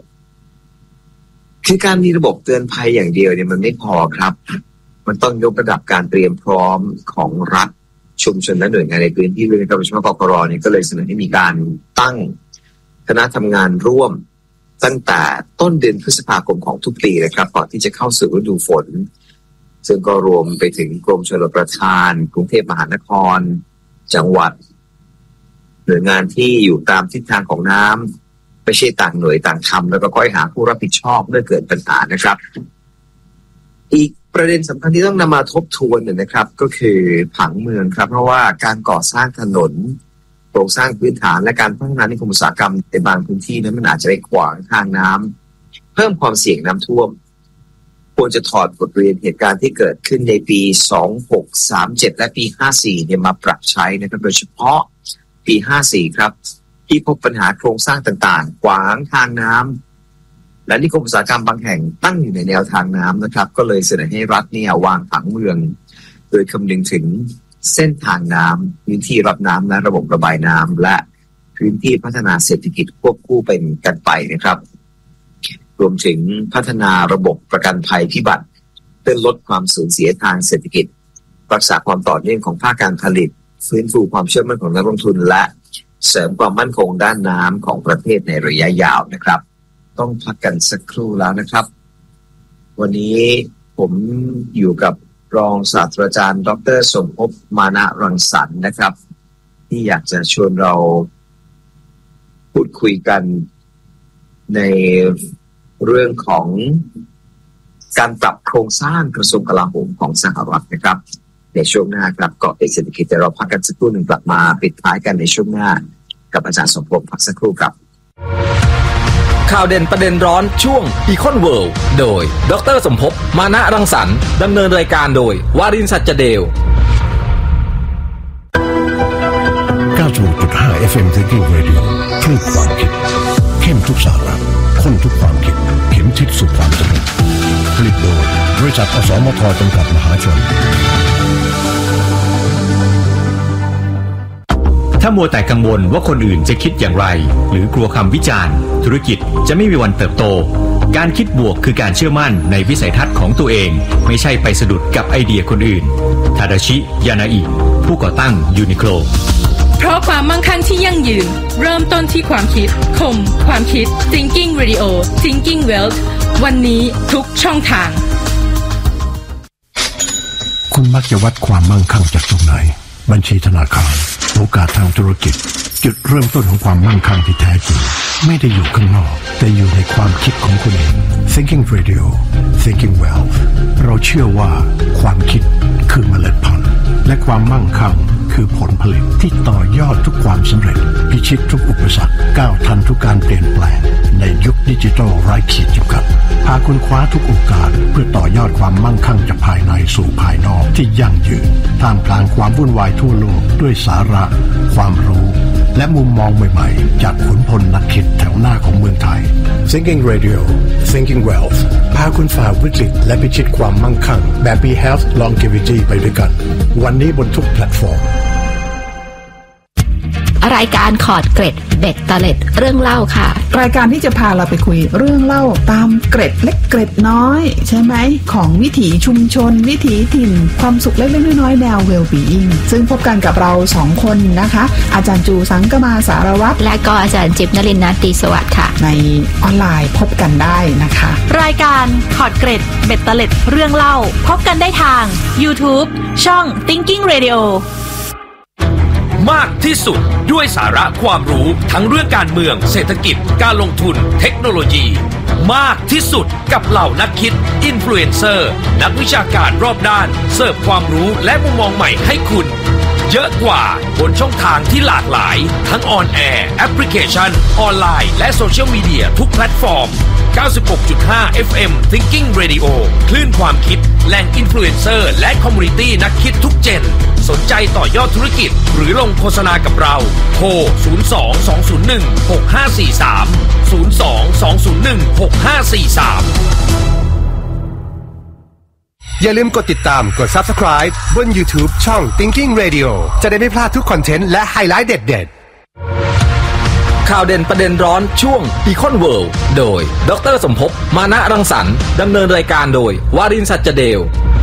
คือการมีระบบเตือนภัยอย่างเดียวเนี่ยมันไม่พอครับมันต้องยกระดับการเตรียมพร้อมของรัฐชุมชนและหน่วยงานในพื้นที่ด้วยนะครับโดยเฉพาะกกร.เนี่ยก็เลยเสนอให้มีการตั้งคณะทำงานร่วมตั้งแต่ต้นเดือนพฤษภาคมของทุกปีนะครับก่อนที่จะเข้าสู่ฤดูฝนซึ่งก็รวมไปถึงกรมชลประทานกรุงเทพมหานครจังหวัดหน่วยงานที่อยู่ตามทิศทางของน้ำไม่ใช่ต่างหน่วยต่างทำแล้วก็ค่อยหาผู้รับผิดชอบเมื่อเกิดปัญหานะครับอีกประเด็นสำคัญที่ต้องนำมาทบทวนเนี่ยนะครับก็คือผังเมืองครับเพราะว่าการก่อสร้างถนนโครงสร้างพื้นฐานและการพัฒนานิคมอุตสาหกรรมในบางพื้นที่นั้นมันอาจจะไปขวางทางน้ำเพิ่มความเสี่ยงน้ำท่วมควรจะถอดบทเรียนเหตุการณ์ที่เกิดขึ้นในปีสองพันหกร้อยสามสิบเจ็ดและปีห้าสิบสี่เนี่ยมาปรับใช้นะครับโดยเฉพาะปีห้าสิบสี่ครับที่พบปัญหาโครงสร้างต่างๆขวางทางน้ำและนิคมอุตสาหกรรมบางแห่งตั้งอยู่ในแนวทางน้ำนะครับก็เลยเสนอให้รัฐเนี่ยวางผังเมืองโดยคำนึงถึงเส้นทางน้ำพื้นที่รับน้ำและระบบระบายน้ำและพื้นที่พัฒนาเศรษฐกิจควบคู่เป็นกันไปนะครับรวมถึงพัฒนาระบบประกันภัยพิบัติเพื่อลดความสูญเสียทางเศรษฐกิจรักษาความต่อเนื่องของภาคการผลิตฟื้นฟูความเชื่อมั่นของนักลงทุนและเสริมความมั่นคงด้านน้ำของประเทศในระยะยาวนะครับต้องพักกันสักครู่แล้วนะครับวันนี้ผมอยู่กับรองศาสตราจารย์ดร.สมภพมานะรังสรรค์นะครับที่อยากจะชวนเราพูดคุยกันในเรื่องของการปรับโครงสร้างกระทรวงกลาโหมของสหรัฐนะครับในช่วงหน้าครับเกาะติดเศรษฐกิจแต่เราพักกันสักครู่หนึ่งกลับมาปิดท้ายกันในช่วงหน้ากับอาจารย์สมภพพักสักครู่ครับข่าวเด่นประเด็นร้อนช่วง Econ World โดยดร.สมภพมานะรังสรรค์ดำเนินรายการโดยวารินทร์ สัจเดลเก้าสิบหกจุดห้า เอฟ เอ็ม Thinking Radio คลื่นความคิดเข้มทุกสาระข้นทุกความคิดเข็มทิศสู่ความสำเร็จผลิตโดยบริษัทอสมทจำกัดมหาชนถ้ามัวแต่กังวลว่าคนอื่นจะคิดอย่างไรหรือกลัวคำวิจารณ์ธุรกิจจะไม่มีวันเติบโตการคิดบวกคือการเชื่อมั่นในวิสัยทัศน์ของตัวเองไม่ใช่ไปสะดุดกับไอเดียคนอื่นทาดาชิยานาอิผู้ก่อตั้งยูนิโคลเพราะความมั่งคั่งที่ยั่งยืนเริ่มต้นที่ความคิดคมความคิด Thinking Radio Thinking Wealth วันนี้ทุกช่องทางคุณมักจะวัดความมั่งคั่งจากตรงไหนบัญชีธนาคารโอกาสทางธุรกิจจุดเริ่มต้นของความมั่งคั่งที่แท้จริงไม่ได้อยู่ข้างนอกแต่อยู่ในความคิดของคุณเอง Thinking Radio Thinking Wealth เราเชื่อว่าความคิดคือเมล็ดพันธุ์และความมั่งคั่งคือผลผลิตที่ต่อยอดทุกความสำเร็จพิชิตทุกอุปสรรคก้าวทันทุกการเปลี่ยนแปลงในยุคดิจิทัลไร้ขีดจำกัดพาคุณคว้าทุกโอกาสเพื่อต่อยอดความมั่งคั่งจากภายในสู่ภายนอกที่ยั่งยืนท่ามกลางความวุ่นวายทั่วโลกด้วยสาระความรู้และมุมมองใหม่ๆจากขุนพลนักคิดแถวหน้าของเมืองไทย Thinking Radio Thinking Wealth พาคุณฝ่าวิกฤตและพิชิตความมั่งคั่งแบบ Be Health Longevity ไปด้วยกันวันนี้บนทุกแพลตฟอร์มอรายการขอดเกร็ดเบ็ดเตล็ดเรื่องเล่าค่ะรายการที่จะพาเราไปคุยเรื่องเล่าตามเกร็ดเล็กเกร็ดน้อยใช่ไหมของวิถีชุมชนวิถีถิ่นความสุขเล็กๆน้อยๆแนว well-being ซึ่งพบกันกับเราสองคนนะคะอาจารย์จูสังกมาสารวัตรและก็อาจารย์จิ๊บนฤมล ตรีสวัสดิ์ค่ะในออนไลน์พบกันได้นะคะรายการขอดเกร็ดเบ็ดเตล็ดเรื่องเล่าพบกันได้ทาง YouTube ช่อง Thinking Radio มากที่สุดด้วยสาระความรู้ทั้งเรื่องการเมืองเศรษฐกิจการลงทุนเทคโนโลยีมากที่สุดกับเหล่านักคิดอินฟลูเอนเซอร์นักวิชาการรอบด้านเสิร์ฟความรู้และมุมมองใหม่ให้คุณเยอะกว่าบนช่องทางที่หลากหลายทั้งออนแอร์แอปพลิเคชันออนไลน์และโซเชียลมีเดียทุกแพลตฟอร์ม เก้าสิบหกจุดห้า เอฟ เอ็ม Thinking Radio คลื่นความคิดแหล่งอินฟลูเอนเซอร์และคอมมูนิตี้นักคิดทุกเจนสนใจต่อยอดธุรกิจหรือลงโฆษณากับเราโทรศูนย์ สอง สอง ศูนย์ หนึ่ง หก ห้า สี่ สาม ศูนย์ สอง สอง ศูนย์ หนึ่ง หก ห้า สี่ สามอย่าลืมกดติดตามกด Subscribe บน YouTube ช่อง Thinking Radio จะได้ไม่พลาดทุกคอนเทนต์และไฮไลท์เด็ดๆข่าวเด่นประเด็นร้อนช่วง Econ World โดยดรสมภพมานะรังสรรค์ดำเนินรายการโดยวารินทร์สัจเดล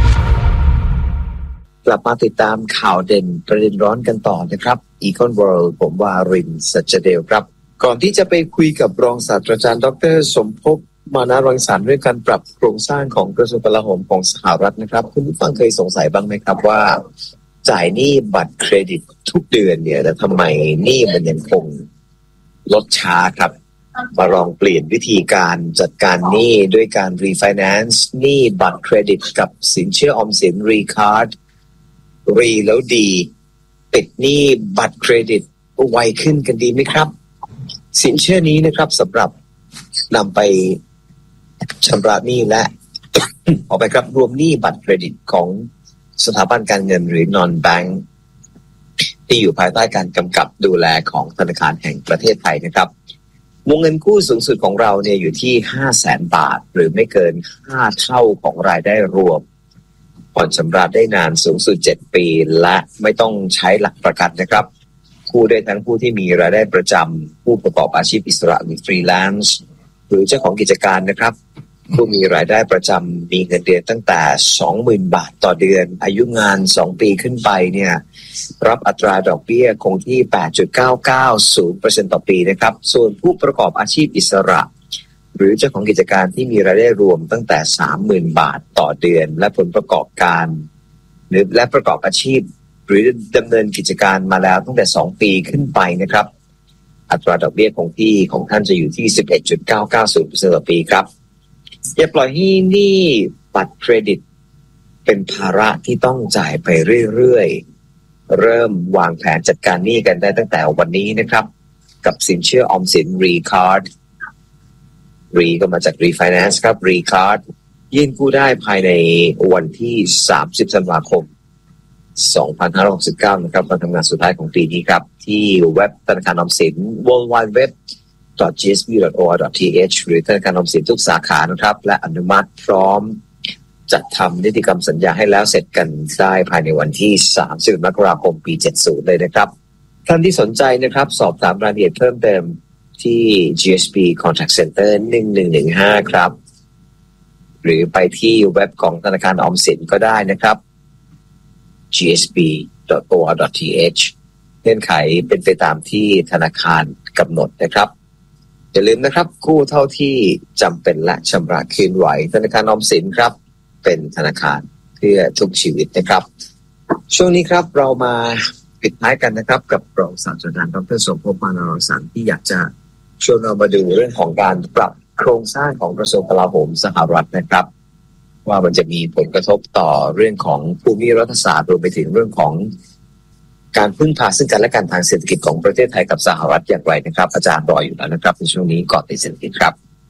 กลับมาติดตามข่าวเด่นประเด็นร้อนกันต่อนะครับ Econ World ผมวารินทร์สัจเดลครับก่อนที่จะไปคุยกับรองศาสตราจารย์ดรสมภพมานะรังสรรค์เรื่องการปรับโครงสร้างของกระทรวงกลาโหมของสหรัฐนะครับคุณผู้ฟังเคยสงสัยบ้างไหมครับว่าจ่ายหนี้บัตรเครดิตทุกเดือนเนี่ยแต่ทำไมหนี้มันยังคงลดช้าครับมาลองเปลี่ยนวิธีการจัดการหนี้ด้วยการรีไฟแนนซ์หนี้บัตรเครดิตกับสินเชื่อออมสินรีคาร์ดรีแล้วดีปิดหนี้บัตรเครดิตไวขึ้นกันดีไหมครับสินเชื่อนี้นะครับสำหรับนำไปชำระหนี้และ ออกไปครับรวมหนี้บัตรเครดิตของสถาบันการเงินหรือ non bank ที่อยู่ภายใต้การกำกับดูแลของธนาคารแห่งประเทศไทยนะครับวงเงินกู้สูงสุดของเราเนี่ยอยู่ที่ ห้าแสน บาทหรือไม่เกินห้าเท่าของรายได้รวมผ่อนชำระได้นานสูงสุดเจ็ดปีและไม่ต้องใช้หลักประกันนะครับกู้ได้ทั้งผู้ที่มีรายได้ประจำผู้ประกอบอาชีพอิสระหรือฟรีแลนซ์หรือเจ้าของกิจการนะครับผู้มีรายได้ประจำมีเงินเดือนตั้งแต่ สองหมื่น บาทต่อเดือนอายุงานสองปีขึ้นไปเนี่ยรับอัตราดอกเบี้ยคงที่ แปดจุดเก้าเก้าศูนย์เปอร์เซ็นต์ ต่อปีนะครับส่วนผู้ประกอบอาชีพอิสระหรือเจ้าของกิจการที่มีรายได้รวมตั้งแต่ สามหมื่น บาทต่อเดือนและผลประกอบการหรือและประกอบอาชีพหรือดำเนินกิจการมาแล้วตั้งแต่สองปีขึ้นไปนะครับอัตราดอกเบี้ยคงที่ของท่านจะอยู่ที่ สิบเอ็ดจุดเก้าเก้าศูนย์เปอร์เซ็นต์ ต่อปีครับอย่าปล่อยให้หนี้บัตรเครดิตเป็นภาระที่ต้องจ่ายไปเรื่อยๆเริ่มวางแผนจัดการหนี้กันได้ตั้งแต่วันนี้นะครับกับสินเชื่อออมสินรีคาร์ดรีก็มาจากรีไฟแนนซ์ครับรีคาร์ดยื่นกู้ได้ภายในวันที่สามสิบธันวาคมสองพันห้าร้อยหกสิบเก้านะครับวันทำงานสุดท้ายของปีนี้ครับที่เว็บธนาคารออมสิน ดับเบิลยู ดับเบิลยู ดับเบิลยู ดอท จี เอส บี ดอท โอ อาร์ ดอท ที เอช หรือธนาคารออมสินทุกสาขานะครับและอนุมัติพร้อมจัดทำนิติกรรมสัญญาให้แล้วเสร็จกันได้ภายในวันที่สามสิบมกราคมปีเจ็ดสิบเลยนะครับท่านที่สนใจนะครับสอบถามรายละเอียดเพิ่มเติมที่ จี เอส บี Contact Center หนึ่งหนึ่งหนึ่งห้าครับหรือไปที่เว็บของธนาคารออมสินก็ได้นะครับ จี เอส บี ดอท โอ อาร์ ดอท ที เอช เงื่อนไขเป็นไปตามที่ธนาคารกำหนดนะครับอย่าลืมนะครับกู้เท่าที่จำเป็นและชำระคืนไหวธนาคารออมสินครับเป็นธนาคารเพื่อทุกชีวิตนะครับช่วงนี้ครับเรามาปิดท้ายกันนะครับกับรองศาสตราจารย์ดรสมภพ มานะรังสรรค์ที่อยากจะชวนเรามาดูเรื่องของการปรับโครงสร้างของกระทรวงกลาโหมสหรัฐนะครับว่ามันจะมีผลกระทบต่อเรื่องของภูมิรัฐศาสตร์รวมไปถึงเรื่องของการพึ่งพาซึ่งกันและกันทางเศรษฐกิจของประเทศไทยกับสหรัฐอย่างไรนะครับอาจารย์รออยู่แล้วนะครับในช่วงนี้ก่อนติดเศรษฐกิจครับ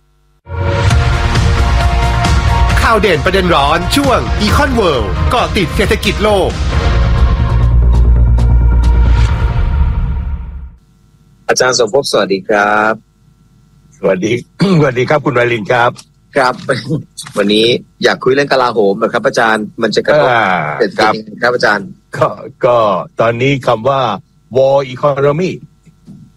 ข่าวเด่นประเด็นร้อนช่วง Econ World เกาะติดเศรษฐกิจโลกอาจารย์สมภพสวัสดีครับสวัสดี สวัสดีครับคุณวารินทร์ครับครับวันนี้อยากคุยเรื่องกลาโหมนะครับอาจารย์มันจะกระทบเศรษฐกิจครับอาจารย์ก็ก็ตอนนี้คำว่า war economy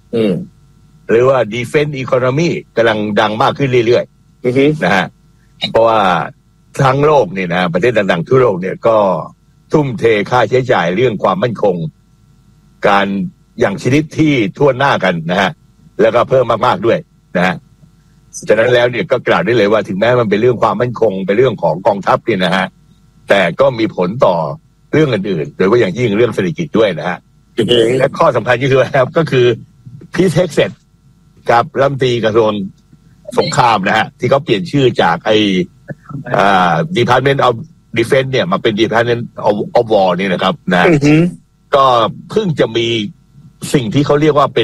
อืมหรือว่า defense economy กำลังดังมากขึ้นเรื่อยๆนะฮะเพราะว่าทั้งโลกเนี่ยนะประเทศต่างๆทั่วโลกเนี่ยก็ทุ่มเทค่าใช้จ่ายเรื่องความมั่นคงการอย่างชนิดที่ทั่วหน้ากันนะฮะแล้วก็เพิ่มมากๆด้วยนะฮะฉะนั้นแล้วเนี่ยก็กล่าวได้เลยว่าถึงแม้มันเป็นเรื่องความมั่นคงเป็นเรื่องของกองทัพเนี่ยนะฮะแต่ก็มีผลต่อเรื่องอื่นๆโดยเฉพาะอย่างยิ่งเรื่องเศรษฐกิจด้วยนะฮะและข้อสำคัญก็คือครับก็คือพีทเฮกเซตกับรัฐมนตรีกระทรวงสงครามนะฮะที่เขาเปลี่ยนชื่อจากไอ้อ่า Department of Defense เนี่ยมาเป็น Department of, of War นี่นะครับนะก็เพิ่งจะมีสิ่งที่เขาเรียกว่าเป็น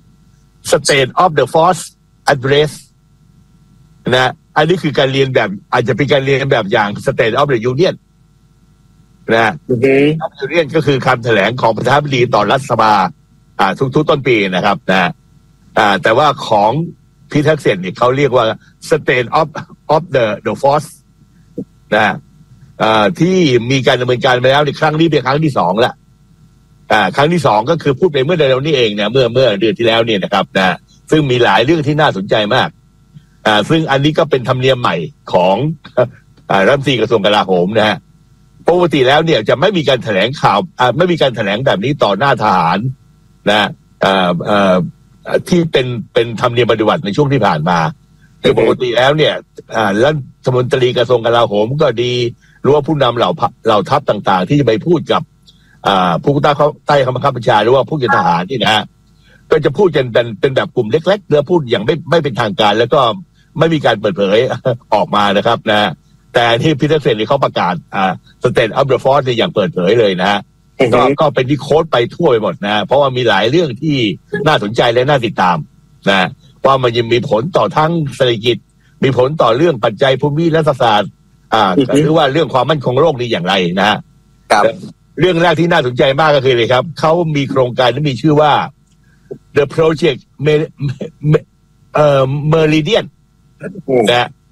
State of the Force Address นะอันนี้คือการเรียนแบบอาจจะเป็นการเรียนแบบอย่าง State of the Union นะยูเนียนก็คือคำแถลงของประธานาธิบดีต่อรัฐสภาอ่าทุกๆต้นปีนะครับนะอ่าแต่ว่าของพีทักเซนเนี่ยเขาเรียกว่า State of of the the Force นะอ่าที่มีการดำเนินการไปแล้วในครั้งนี้เป็นครั้งที่สองละอ่าครั้งที่สองก็คือพูดไปเมื่อเดือนนี้เองเนี่ยเมื่อเมื่อเดือนที่แล้วเนี่ยนะครับนะซึ่งมีหลายเรื่องที่น่าสนใจมากอ่าซึ่งอันนี้ก็เป็นธรรมเนียมใหม่ของอ่ารัฐมนตรีกระทรวงกลาโหมนะฮะปกติแล้วเนี่ยจะไม่มีการแถลงข่าวอ่าไม่มีการแถลงแบบนี้ต่อหน้าทหารนะอ่าอ่าที่เป็นเป็นธรรมเนียมปฏิบัติในช่วงที่ผ่านมาคือปกติแล้วเนี่ยอ่ารัฐมนตรีกระทรวงกลาโหมก็ดีหรือว่าผู้นำเหล่าเหล่าทัพต่างๆที่จะไปพูดกับอ่าผู้ใต้ใต้คำบังคับบัญชาหรือว่าผู้เกี่ยวกับทหารนี่นะฮะก็จะพูดกันเป็นเป็นแบบกลุ่มเล็กๆเนื้อพูดอย่างไม่ไม่เป็นทางการแล้วก็ไม่มีการเปิดเผยออกมานะครับนะแต่ที่พีเตอร์เซนเขาประกาศอ่า State of the Force อย่างเปิดเผยเลยนะฮะก็ก็เป็นที่โค้ดไปทั่วไปหมดนะเพราะว่ามีหลายเรื่องที่น่าสนใจและน่าติดตามนะว่ามันยังมีผลต่อทั้งเศรษฐกิจมีผลต่อเรื่องปัจจัยภูมิรัฐศาสตร์อ่าหรือว่าเรื่องความมั่นคงโลกนี้อย่างไรนะฮะเรื่องแรกที่น่าสนใจมากก็คือเลยครับเขามีโครงการที่มีชื่อว่า The Project เอ่อ Meridian นะ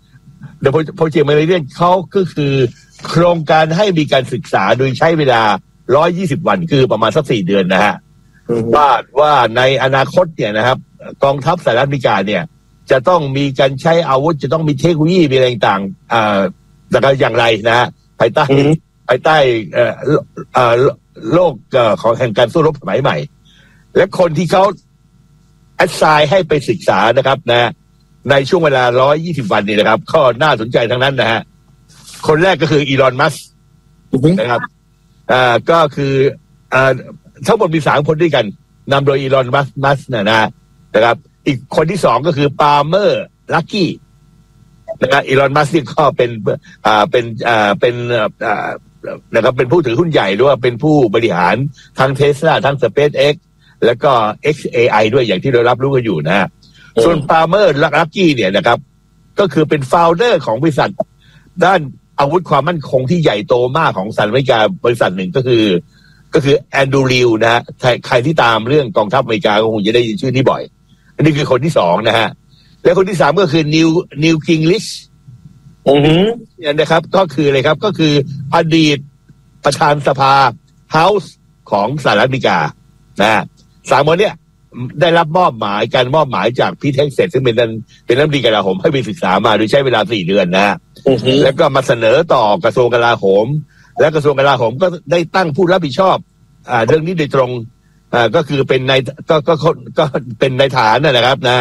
The Project Meridian เขาก็คือโครงการให้มีการศึกษาโดยใช้เวลาหนึ่งร้อยยี่สิบวันคือประมาณสักสี่เดือนนะฮะว่าว่าในอนาคตเนี่ยนะครับกองทัพสหรัฐอเมริกาเนี่ยจะต้องมีการใช้อาวุธจะต้องมีเทคโนโลยีมีอะไรต่างๆอ่าแต่ก็อย่างไรนะฮะภายใต้ภายใต้เอ่อเอ่อโลกเอ่อของแห่งการสู้รบสมัยใหม่และคนที่เขาแอสไซน์ให้ไปศึกษานะครับนะในช่วงเวลาหนึ่งร้อยยี่สิบวันนี่นะครับก็น่าสนใจทั้งนั้นนะฮะคนแรกก็คืออีลอนมัสก์นะครับอ่าก็คืออ่าทั้งหมดมีสามคนด้วยกันนำโดยอีลอนมัสก์มัสนะนะนะครับอีกคนที่สองก็คือปาล์เมอร์ลักกี้นะครับอีลอนมัสก์ก็เป็นอ่าเป็นอ่าเป็นอ่านะครับเป็นผู้ถือหุ้นใหญ่หรือว่าเป็นผู้บริหารทั้ง Tesla ทั้ง SpaceX แล้วก็ เอ็กซ์ เอ ไอ ด้วยอย่างที่เรารับรู้กันอยู่นะฮะส่วนปาล์เมอร์ลักกี้เนี่ยนะครับก็คือเป็น founder ของบริษัทด้านอาวุธความมั่นคงที่ใหญ่โตมากของสหรัฐอเมริกาบริษัทหนึ่งก็คือก็คือแอนดรูว์ริวนะฮะใครที่ตามเรื่องกองทัพอเมริกาก็คงจะได้ยินชื่อนี้บ่อยอันนี้คือคนที่สองนะฮะและคนที่สามก็คือนิวนิวกิงลิชอือฮึเนี่ยนะครับก็คืออะไรครับก็คืออดีตประธานสภาเฮาส์ของสหรัฐอเมริกานะฮะสามคนเนี้ยได้รับมอบหมายการมอบหมายจากพีทเฮกเซตซึ่งเป็นเป็นรัฐมนตรีกลาโหมให้ไปศึกษามาโดยใช้เวลาสี่เดือนนะฮะแล้วก็มาเสนอต่อกระทรวงกลาโหมและกระทรวงกลาโหมก็ได้ตั้งผู้รับผิดชอบอ่าเรื่องนี้โดยตรงอ่าก็คือเป็นในก็ก็ก็เป็นในฐานนะครับนะ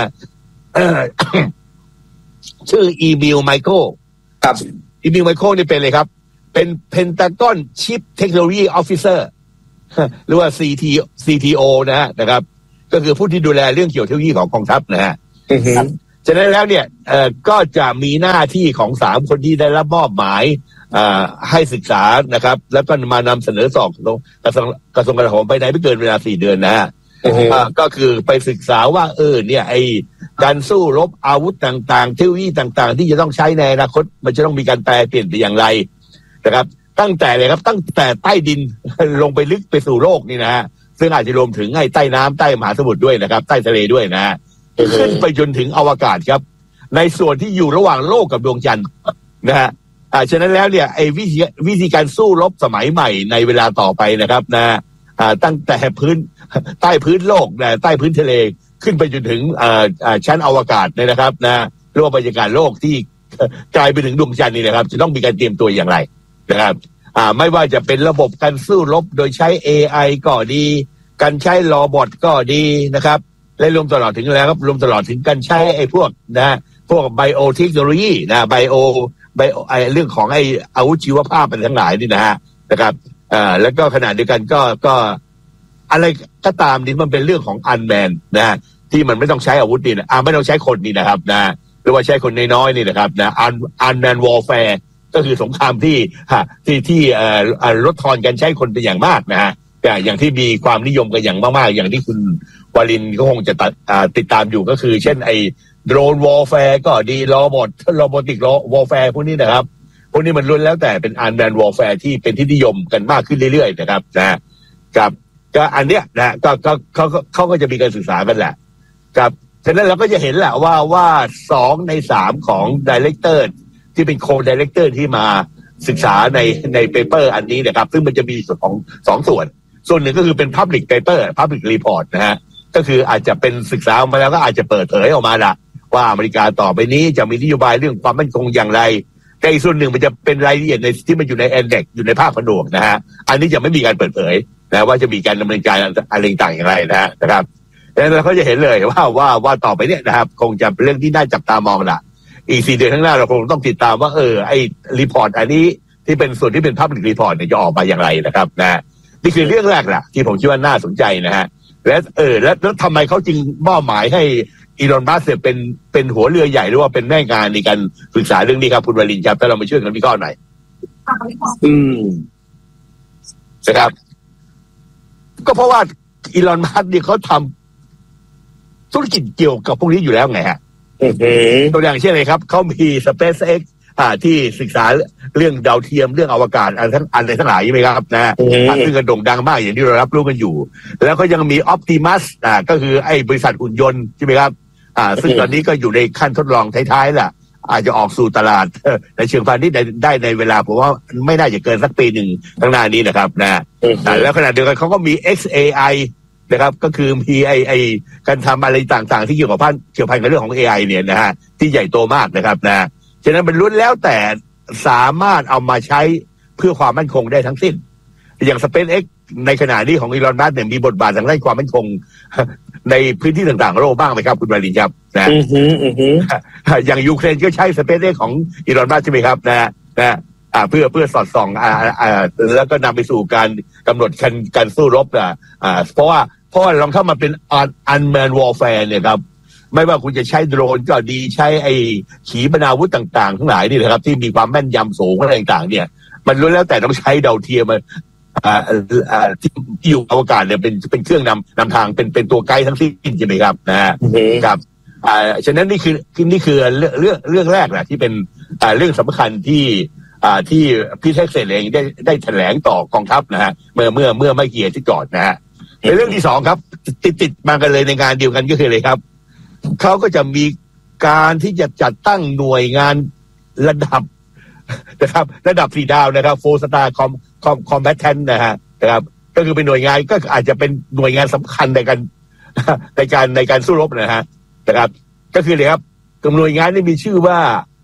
ชื่ออีมิลไมเคิลครับอีมิลไมเคิลนี่เป็นเลยครับเป็นเพนตากอนชิฟเทคโนโลยีออฟฟิเซอร์หรือว่า ซี ที ซี ที โอ นะฮะนะครับก็คือผู้ที่ดูแลเรื่องเกี่ยวกับเทคโนโลยีของกองทัพนะฮะฉะนั้นแล้วเนี่ยเอ่อก็จะมีหน้าที่ของสามคนที่ได้รับมอบหมายอ่าให้ศึกษานะครับแล้วก็มานำเสนอสอบกระทรวงกระทรวงกลาโหมไปในไม่เกินเวลาสี่เดือนนะฮะก็คือไปศึกษาว่าเออเนี่ยไอการสู้รบอาวุธต่างๆเทคโนโลยีต่างๆที่จะต้องใช้ในอนาคตมันจะต้องมีการแปลเปลี่ยนไปอย่างไรนะครับตั้งแต่เลยครับตั้งแต่ใต้ดินลงไปลึกไปสู่โลกนี่นะฮะซึ่งอาจจะรวมถึงไอ้ใต้น้ำใต้มหาสมุทรด้วยนะครับใต้ทะเลด้วยนะฮะขึ้นไปจนถึงอวกาศครับในส่วนที่อยู่ระหว่างโลกกับดวงจันทร์นะฮะอ่าฉะนั้นแล้วเนี่ยไอ้วิธีวิธีการสู้รบสมัยใหม่ในเวลาต่อไปนะครับนะอ่าตั้งแต่พื้นใต้พื้นโลกนะใต้พื้นทะเลขึ้นไปจนถึงอ่าอ่าชั้นอวกาศเนี่ยนะครับนะโลกบรรยากาศโลกที่กลายไปถึงดวงจันทร์นี่นะครับจะต้องมีการเตรียมตัวอย่างไรนะครับอ่าไม่ว่าจะเป็นระบบการสู้รบโดยใช้ เอ ไอ ก็ดีการใช้โรบอทก็ดีนะครับและรวมตลอดถึงแล้วครับรวมตลอดถึงการใช้ไอ้พวกนะพวกไบโอเทคโนโลยีนะไบโอไบโอไอ้เรื่องของไอ้อาวุธชีวภาพเป็นทั้งหลายนี่นะฮะนะครับอ่าแล้วก็ขณะเดียวกันก็ก็อะไรก็ตามนี่มันเป็นเรื่องของอันแมนนะฮะที่มันไม่ต้องใช้อาวุธนี่นะอ่าไม่ต้องใช้คนนี่นะครับนะหรือว่าใช้คนน้อยๆนี่นะครับนะอันอันแมนวอลแฟร์ก็คือสงครามที่ฮะที่ที่เอ่อลดทอนการใช้คนเป็นอย่างมากนะฮะอย่างที่มีความนิยมกันอย่างมากๆอย่างที่คุณวารินก็คงจะติดตามอยู่ก็คือเช่นไอ้โดรนวอลแฟร์ก็ดีโรบอทโรบอติกวอลแฟร์พวกนี้นะครับพวกนี้มันล้วนแล้วแต่เป็นอันแมนวอลแฟร์ที่เป็นที่นิยมกันมากขึ้นเรื่อยๆนะครับนะกับก็อันเนี้ยนะก็ก็เขาเขาก็จะมีการศึกษากันแหละกับฉะนั้นเราก็จะเห็นแหละว่าว่าสองในสามของดีเรคเตอร์ที่เป็นโคดีเรคเตอร์ที่มาศึกษาในในเปเปอร์อันนี้นะครับซึ่งมันจะมีส่วนของสองส่วนส่วนหนึ่งก็คือเป็น Public Paper Public Report นะฮะก็คืออาจจะเป็นศึกษามาแล้วก็อาจจะเปิดเผยออกมาละว่าอเมริกาต่อไปนี้จะมีนโยบายเรื่องความมั่นคงอย่างไรแต่อีกส่วนหนึ่งมันจะเป็นรายละเอียดในที่มันอยู่ใน Index อยู่ในภาคผนวกนะฮะอันนี้จะไม่มีการเปิดเผยนะว่าจะมีการดำเนินการอะไรต่างอย่างไรนะฮะนะครับแล้วเราก็จะเห็นเลยว่าว่าว่าต่อไปเนี้ยนะครับคงจะเป็นเรื่องที่น่าจับตามองละอีกสี่เดือนข้างหน้าเราคงต้องติดตามว่าเออไอ้รีพอร์ตอันนี้ที่เป็นส่วนที่เป็น Public Report เนี่ยจะออกมาอย่างไรนะครับนะนี่คือเรื่องแรกแหละที่ผมคิดว่าน่าสนใจนะฮะและเออแล้วแล้วทำไมเขาจึงมอบหมายให้อีลอนมัสก์เป็นเป็นหัวเรือใหญ่หรือว่าเป็นแม่งานในการศึกษาเรื่องนี้ครับคุณวรินทร์ครับถ้าเรามาช่วยกันวิเคราะห์หน่อยอืมนะครับก็เพราะว่าอีลอนมัสก์เนี่ยเขาทำธุรกิจเกี่ยวกับพวกนี้อยู่แล้วไงฮะตัวอย่างเช่นอะไรครับเขามี SpaceX อ่าที่ศึกษาเรื่องดาวเทียมเรื่องอวกาศอันทั้งอันในทั้งหลายใช่ไหมครับนะซึ่งกระโด่งดังมากอย่างที่เรารับรู้กันอยู่แล้วก็ยังมี Optimus อ่าก็คือไอ้บริษัทหุ่นยนต์ใช่ไหมครับอ่าซึ่งตอนนี้ก็อยู่ในขั้นทดลองท้ายๆแหละอาจจะออกสู่ตลาดในเชิงพาณิชย์ได้ในเวลาผมว่าไม่น่าจะเกินสักปีหนึ่งข้างหน้านี้นะครับนะแล้วขณะเดียวกันเขาก็มี เอ็กซ์ เอ ไอ นะครับก็คือมีไอไอการทำอะไรต่างๆที่เกี่ยวกับพันเกี่ยวพันกับเรื่องของ เอ ไอ เนี่ยนะฮะที่ใหญ่โตมากนะครับนะฉะนั้นมันล้วนแล้วแต่สามารถเอามาใช้เพื่อความมั่นคงได้ทั้งสิ้นอย่าง SpaceX ในขณะนี้ของอีลอนมัสก์เนี่ยมีบทบาททางด้านความมั่นคงในพื้นที่ต่างๆโลกบ้างไหมครับคุณวรินทร์ครับนะอย่างยูเครนก็ใช้ SpaceX ของอีลอนมัสก์ใช่ไหมครับนะนะอ่าเพื่อเพื่อสอดส่องอ่าอ่าแล้วก็นำไปสู่การกำหนดการการสู้รบอ่าอ่าเพราะว่าเพราะว่าลองเข้ามาเป็น unmanned warfare เนี่ยครับไม่ว่าคุณจะใช้โดรนก็ดีใช้ไอ้ขีปนาวุธต่างๆทั้งหลายนี่นะครับที่มีความแม่นยำสูงอะไรต่างๆเนี่ยมันล้วนแล้วแต่ต้องใช้ดาวเทียมอ่าอ่าที่อยู่อวกาศเนี่ยเป็นเป็นเครื่องนำนำทางเป็นเป็นตัวไกด์ทั้งสิ้นใช่ไหมครับนะฮะครับอ่าฉะนั้นนี่คือนี่คือเรื่องเรื่องเรื่องแรกนะที่เป็นอ่าเรื่องสำคัญที่อ่าที่พี่เท็กซัสเองได้ได้แถลงต่อกองทัพนะฮะเมื่อเมื่อเมื่อไม่กี่อาทิตย์ก่อนนะฮะในเรื่องที่สองครับติดติดมากันเลยในงานเดียวกันก็คืออะไรครับเขาก็จะมีการที่จะจัดตั้งหน่วยงานระดับนะครับระดับสี่ดาวนะครับ four star com com combatant นะฮะนะครับก็คือเป็นหน่วยงานก็อาจจะเป็นหน่วยงานสำคัญในการในการในการสู้รบนะฮะนะครับก็คือเลยครับหน่วยงานนี้มีชื่อว่า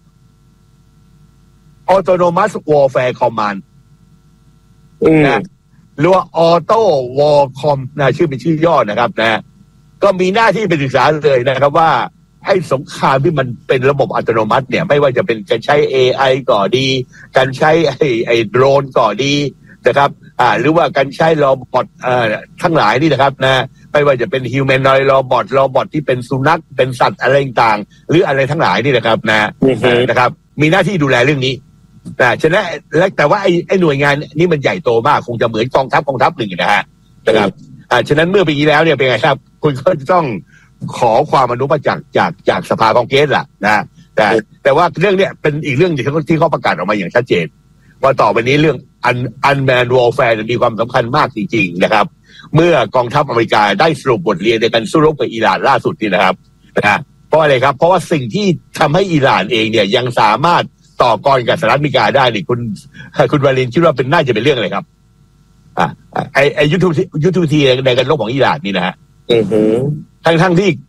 Autonomous Warfare Command นะหรือว่า Auto Warcom นะชื่อเป็นชื่อย่อนะครับนะก็มีหน้าที่ไปศึกษาเลยนะครับว่าไอ้สงครามที่มันเป็นระบบอัตโนมัติเนี่ยไม่ว่าจะเป็นการใช้ เอ ไอ ก็ดีการใช้ไอ้ไอ้โดรนก็ดีนะครับอ่าหรือว่าการใช้โรบอทเอ่อทั้งหลายนี่นะครับนะไม่ว่าจะเป็นฮิวแมนนอยด์โรบอทโรบอทที่เป็นสุนัขเป็นสัตว์อะไรต่างๆหรืออะไรทั้งหลายนี่นะครับนะนะครับมีหน้าที่ดูแลเรื่องนี้แต่ฉะนั้นและแต่ว่าไอ้ไอ้หน่วยงานนี่มันใหญ่โตมากคงจะเหมือนกองทัพกองทัพหนึ่งนะฮะนะครับอ่าฉะนั้นเมื่อปีที่แล้วเนี่ยเป็นไงครับคุณก็จะต้องขอความอนุมัติจากจากจากสภาคองเกรสล่ะนะแต่แต่ว่าเรื่องเนี้ยเป็นอีกเรื่องที่เขาที่เขาประกาศออกมาอย่างชัดเจนว่าต่อไปนี้เรื่อง unmanned warfare มีความสำคัญมากจริงๆนะครับเมื่อกองทัพอเมริกาได้สรุปบทเรียนในการสู้รบกับอิหร่านล่าสุดนี่นะครับนะเพราะอะไรครับเพราะว่าสิ่งที่ทำให้อิหร่านเองเนี่ยยังสามารถต่อกรกับสหรัฐอเมริกาได้นี่คุณคุณวารินคิดว่าเป็นน่าจะเป็นเรื่องอะไรครับอ่าไอไอยุทธยุทธวิธีในการรบของอิหร่านนี่นะฮะทั้งทั้งที่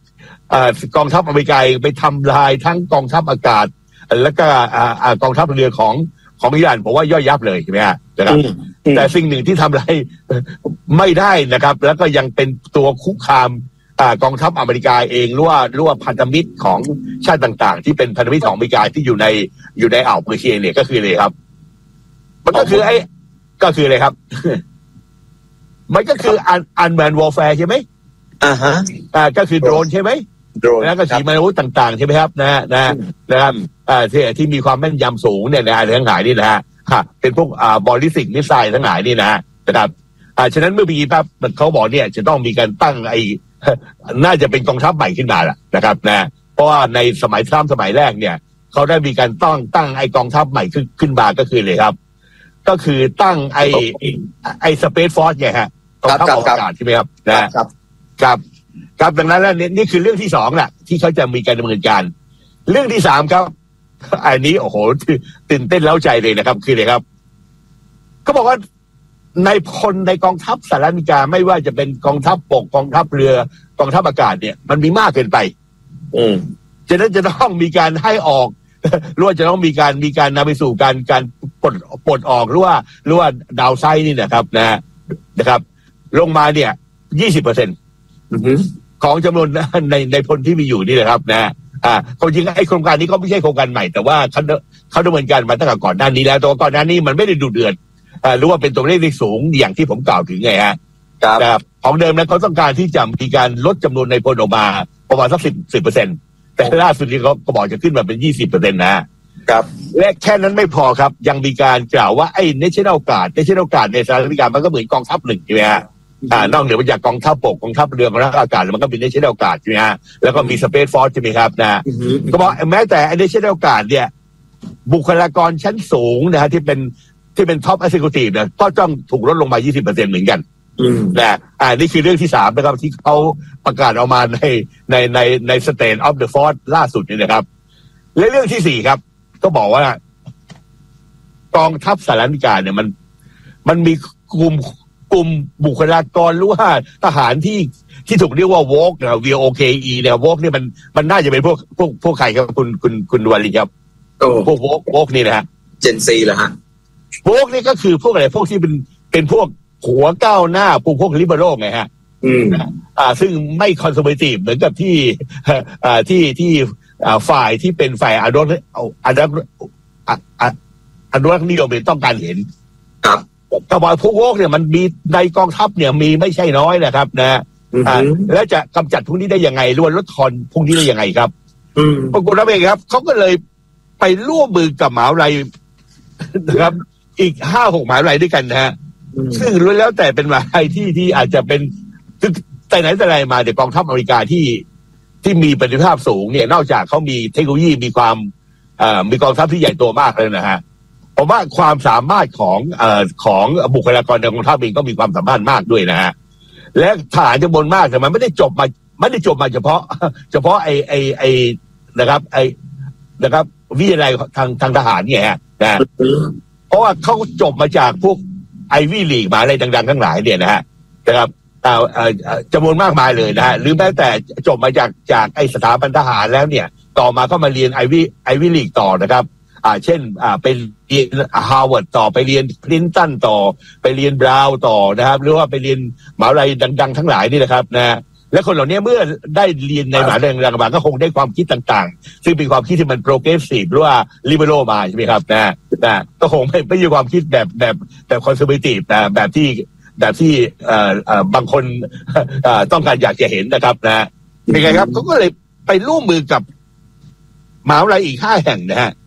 กองทัพอเมริกาไปทำลายทั้งกองทัพอากาศแล้วก็กองทัพเรือของของอิหร่านผมว่าย่อยยับเลยใช่ไหมฮะนะครับแต่สิ่งหนึ่งที่ทำลายไม่ได้นะครับแล้วก็ยังเป็นตัวคุกคามกองทัพอเมริกาเองหรือว่าหรือว่าพันธมิตรของชาติต่างๆที่เป็นพันธมิตรของอเมริกาที่อยู่ในอยู่ในอ่าวเปอร์เซียเนี่ยก็คือเลยครับมันก็คือไอ้ก็คือเลยครับมันก็คืออันอันแมนวอลแฟร์ใช่ไหมอ่าฮะอ่าก็คือโดรนใช่ไหมโดรนแล้วก็ขีปนาวุธต่างๆใช่ไหมครับนะนะนะครับอ่าที่ที่มีความแม่นยำสูงเนี่ยนะทั้งหลายนี่นะฮะเป็นพวกอ่าบอลลิสติกมิสไซล์ทั้งหลายนี่นะนะครับอ่าฉะนั้นเมื่อปีปั๊บเขาบอกเนี่ยจะต้องมีการตั้งไอ้น่าจะเป็นกองทัพใหม่ขึ้นมาแหละนะครับนะเพราะว่าในสมัยทรัมป์สมัยแรกเนี่ยเขาได้มีการตั้งตั้งไอ้กองทัพใหม่ขึ้นขึ้นมาก็คือเลยครับก็คือตั้งไอ้ไอ้สเปซฟอร์สไงฮะกองทัพอวกาศใช่ไหมครับนะครับครับครับดังนั้นแล้วนี่คือเรื่องที่สองแหละที่เขาจะมีการดำเนินการเรื่องที่สามครับอันนี้โอ้โหตื่นเต้นเล้าใจเลยนะครับคือเลยครับเขาบอกว่าในพลในกองทัพสหรัฐอเมริกาไม่ว่าจะเป็นกองทัพบกกองทัพเรือกองทัพอากาศเนี่ยมันมีมากเกินไปอืมฉะนั้นจะต้องมีการให้ออกหรือว่าจะต้องมีการมีการนำไปสู่การการปลดปลดออกหรือว่าหรือว่าดาวไซด์นี่นะครับนะนะครับลงมาเนี่ยยี่สิบเปอร์เซ็นต์ของจำนวนในในพลที่มีอยู่นี่นะครับนะอ่าความจริงไอ้โครงการนี้ก็ไม่ใช่โครงการใหม่แต่ว่าเขาเขาดำเนินการมาตั้งแต่ก่อนหน้านี้แล้วแต่ก่อนหน้านี้มันไม่ได้ดุเดือดอ่าหรือว่าเป็นตัวเลขที่สูงอย่างที่ผมกล่าวถึงไงฮะครับของเดิมนั้นเขาต้องการที่จะมีการลดจำนวนในพลออกมาประมาณสักสิบสิบเปอร์เซ็นต์แต่ล่าสุดนี้เขาบอกจะขึ้นมาเป็นยี่สิบเปอร์เซ็นต์นะครับและแค่นั้นไม่พอครับยังมีการกล่าวว่าไอ้ National Guard National Guard ในสหรัฐอเมริกามันก็เหมือนกองทัพหนึ่งใช่ไหมฮะอ่านอกเหนือไปจากกองทัพบกกองทัพเรือกองทัพอากาศมันก็มี National Guard ใช่ไหมฮะแล้วก็มี Space Force ใช่ไหมครับนะก็บอกแม้แต่ National Guard เนี่ยบุคลากรชั้นสูงนะฮะที่เป็นที่เป็น Top Executive เนี่ยก็ต้องถูกลดลงมา ยี่สิบเปอร์เซ็นต์ เหมือนกันนะอ่านี่คือเรื่องที่สามนะครับที่เขาประกาศออกมาในในในใน State of the Force ล่าสุดนี่นะครับและเรื่องที่สี่ครับก็บอกว่ากองทัพสหรัฐอเมริกาเนี่ยมันมันมีกลุ่มกลุ่มบุคลากรหรือว่าทหารที่ที่ถูกเรียกว่า Woke นะ V O K E เนี่ย Woke เนี่ยมันมันน่าจะเป็นพวกพวกพวกใครครับคุณคุณคุณวาลีครับพวก Woke Woke นี่นะฮะ Gen Z เหรอฮะ Woke นี่ก็คือพวกอะไรพวกที่เป็นเป็นพวกหัวก้าวหน้าพวกพวกลิเบอรัลไงฮะอืมอ่าซึ่งไม่คอนเซอร์เวทีฟเหมือนกับที่อ่าที่ที่อ่าฝ่ายที่เป็นฝ่ายอนุรักษ์อนุรักษ์อนุรักษ์นิยมต้องการเห็นครับกบฏพวกโวกเนี่ยมันมีในกองทัพเนี่ยมีไม่ใช่น้อยนะครับนะอ่าแล้วจะกำจัดพวกนี้ได้ยังไงล้วนลดทอนพวกนี้ได้ยังไงครับปรากฏว่าเองครับเขาก็เลยไปร่วมมือกับมหาวิทยาลัยนะครับอีกห้าหกมหาวิทยาลัยด้วยกันนะฮะซึ่งล้วนแล้วแต่เป็นมหาวิทยาลัยที่ที่อาจจะเป็นแต่ไหนแต่ไรมาเดี๋ยวกองทัพอเมริกาที่ที่มีประสิทธิภาพสูงเนี่ยนอกจากเขามีเทคโนโลยีมีความเอ่อมีกองทัพที่ใหญ่โตมากเลยนะฮะผมว่าความสามารถของเอ่อของบุคลากรในกองทัพเองก็มีความสามารถมากด้วยนะฮะและทหารจำนวนมากแต่มันไม่ได้จบมาไม่ได้จบมาเฉพาะเฉพาะไอไอไอนะครับไอนะครับวิทยาลัยทางทางทหารเนี่ยฮะนะเพราะว่าเขาจบมาจากพวกไอวี่ลีกมาอะไรดังๆทั้งหลายเนี่ยนะฮะนะครับอ่าอ่าจำนวนมากมายเลยนะฮะหรือแม้แต่จบมาจากจากไอสถาบันทหารแล้วเนี่ยต่อมาก็มาเรียนไอวี่ไอวี่ลีกต่อนะครับอ่าเช่นอ่าไปเรียนฮาร์วาร์ดต่อไปเรียนพรินสตันต่อไปเรียนบราวน์ต่อนะครับหรือว่าไปเรียนมหาวิทยาลัยดังๆทั้งหลายนี่นะครับนะและคนเหล่านี้เมื่อได้เรียนในมหาวิทยาลัยดังๆก็คงได้ความคิดต่างๆซึ่งเป็นความคิดที่มันโปรเกรสซีฟหรือว่าลิเบอรัลมาใช่ไหมครับนะนะก็คงไม่ไม่ใช่ความคิดแบบแบบแบบคอนเซอร์เวทีฟนะแบบที่แบบที่เอ่อเอ่อบางคนเอ่อต้องการอยากจะเห็นนะครับนะเป็นไงครับเขาก็เลยไปร่วมมือกับมหาวิทยาลัยอีกห้าแห่งนะฮะ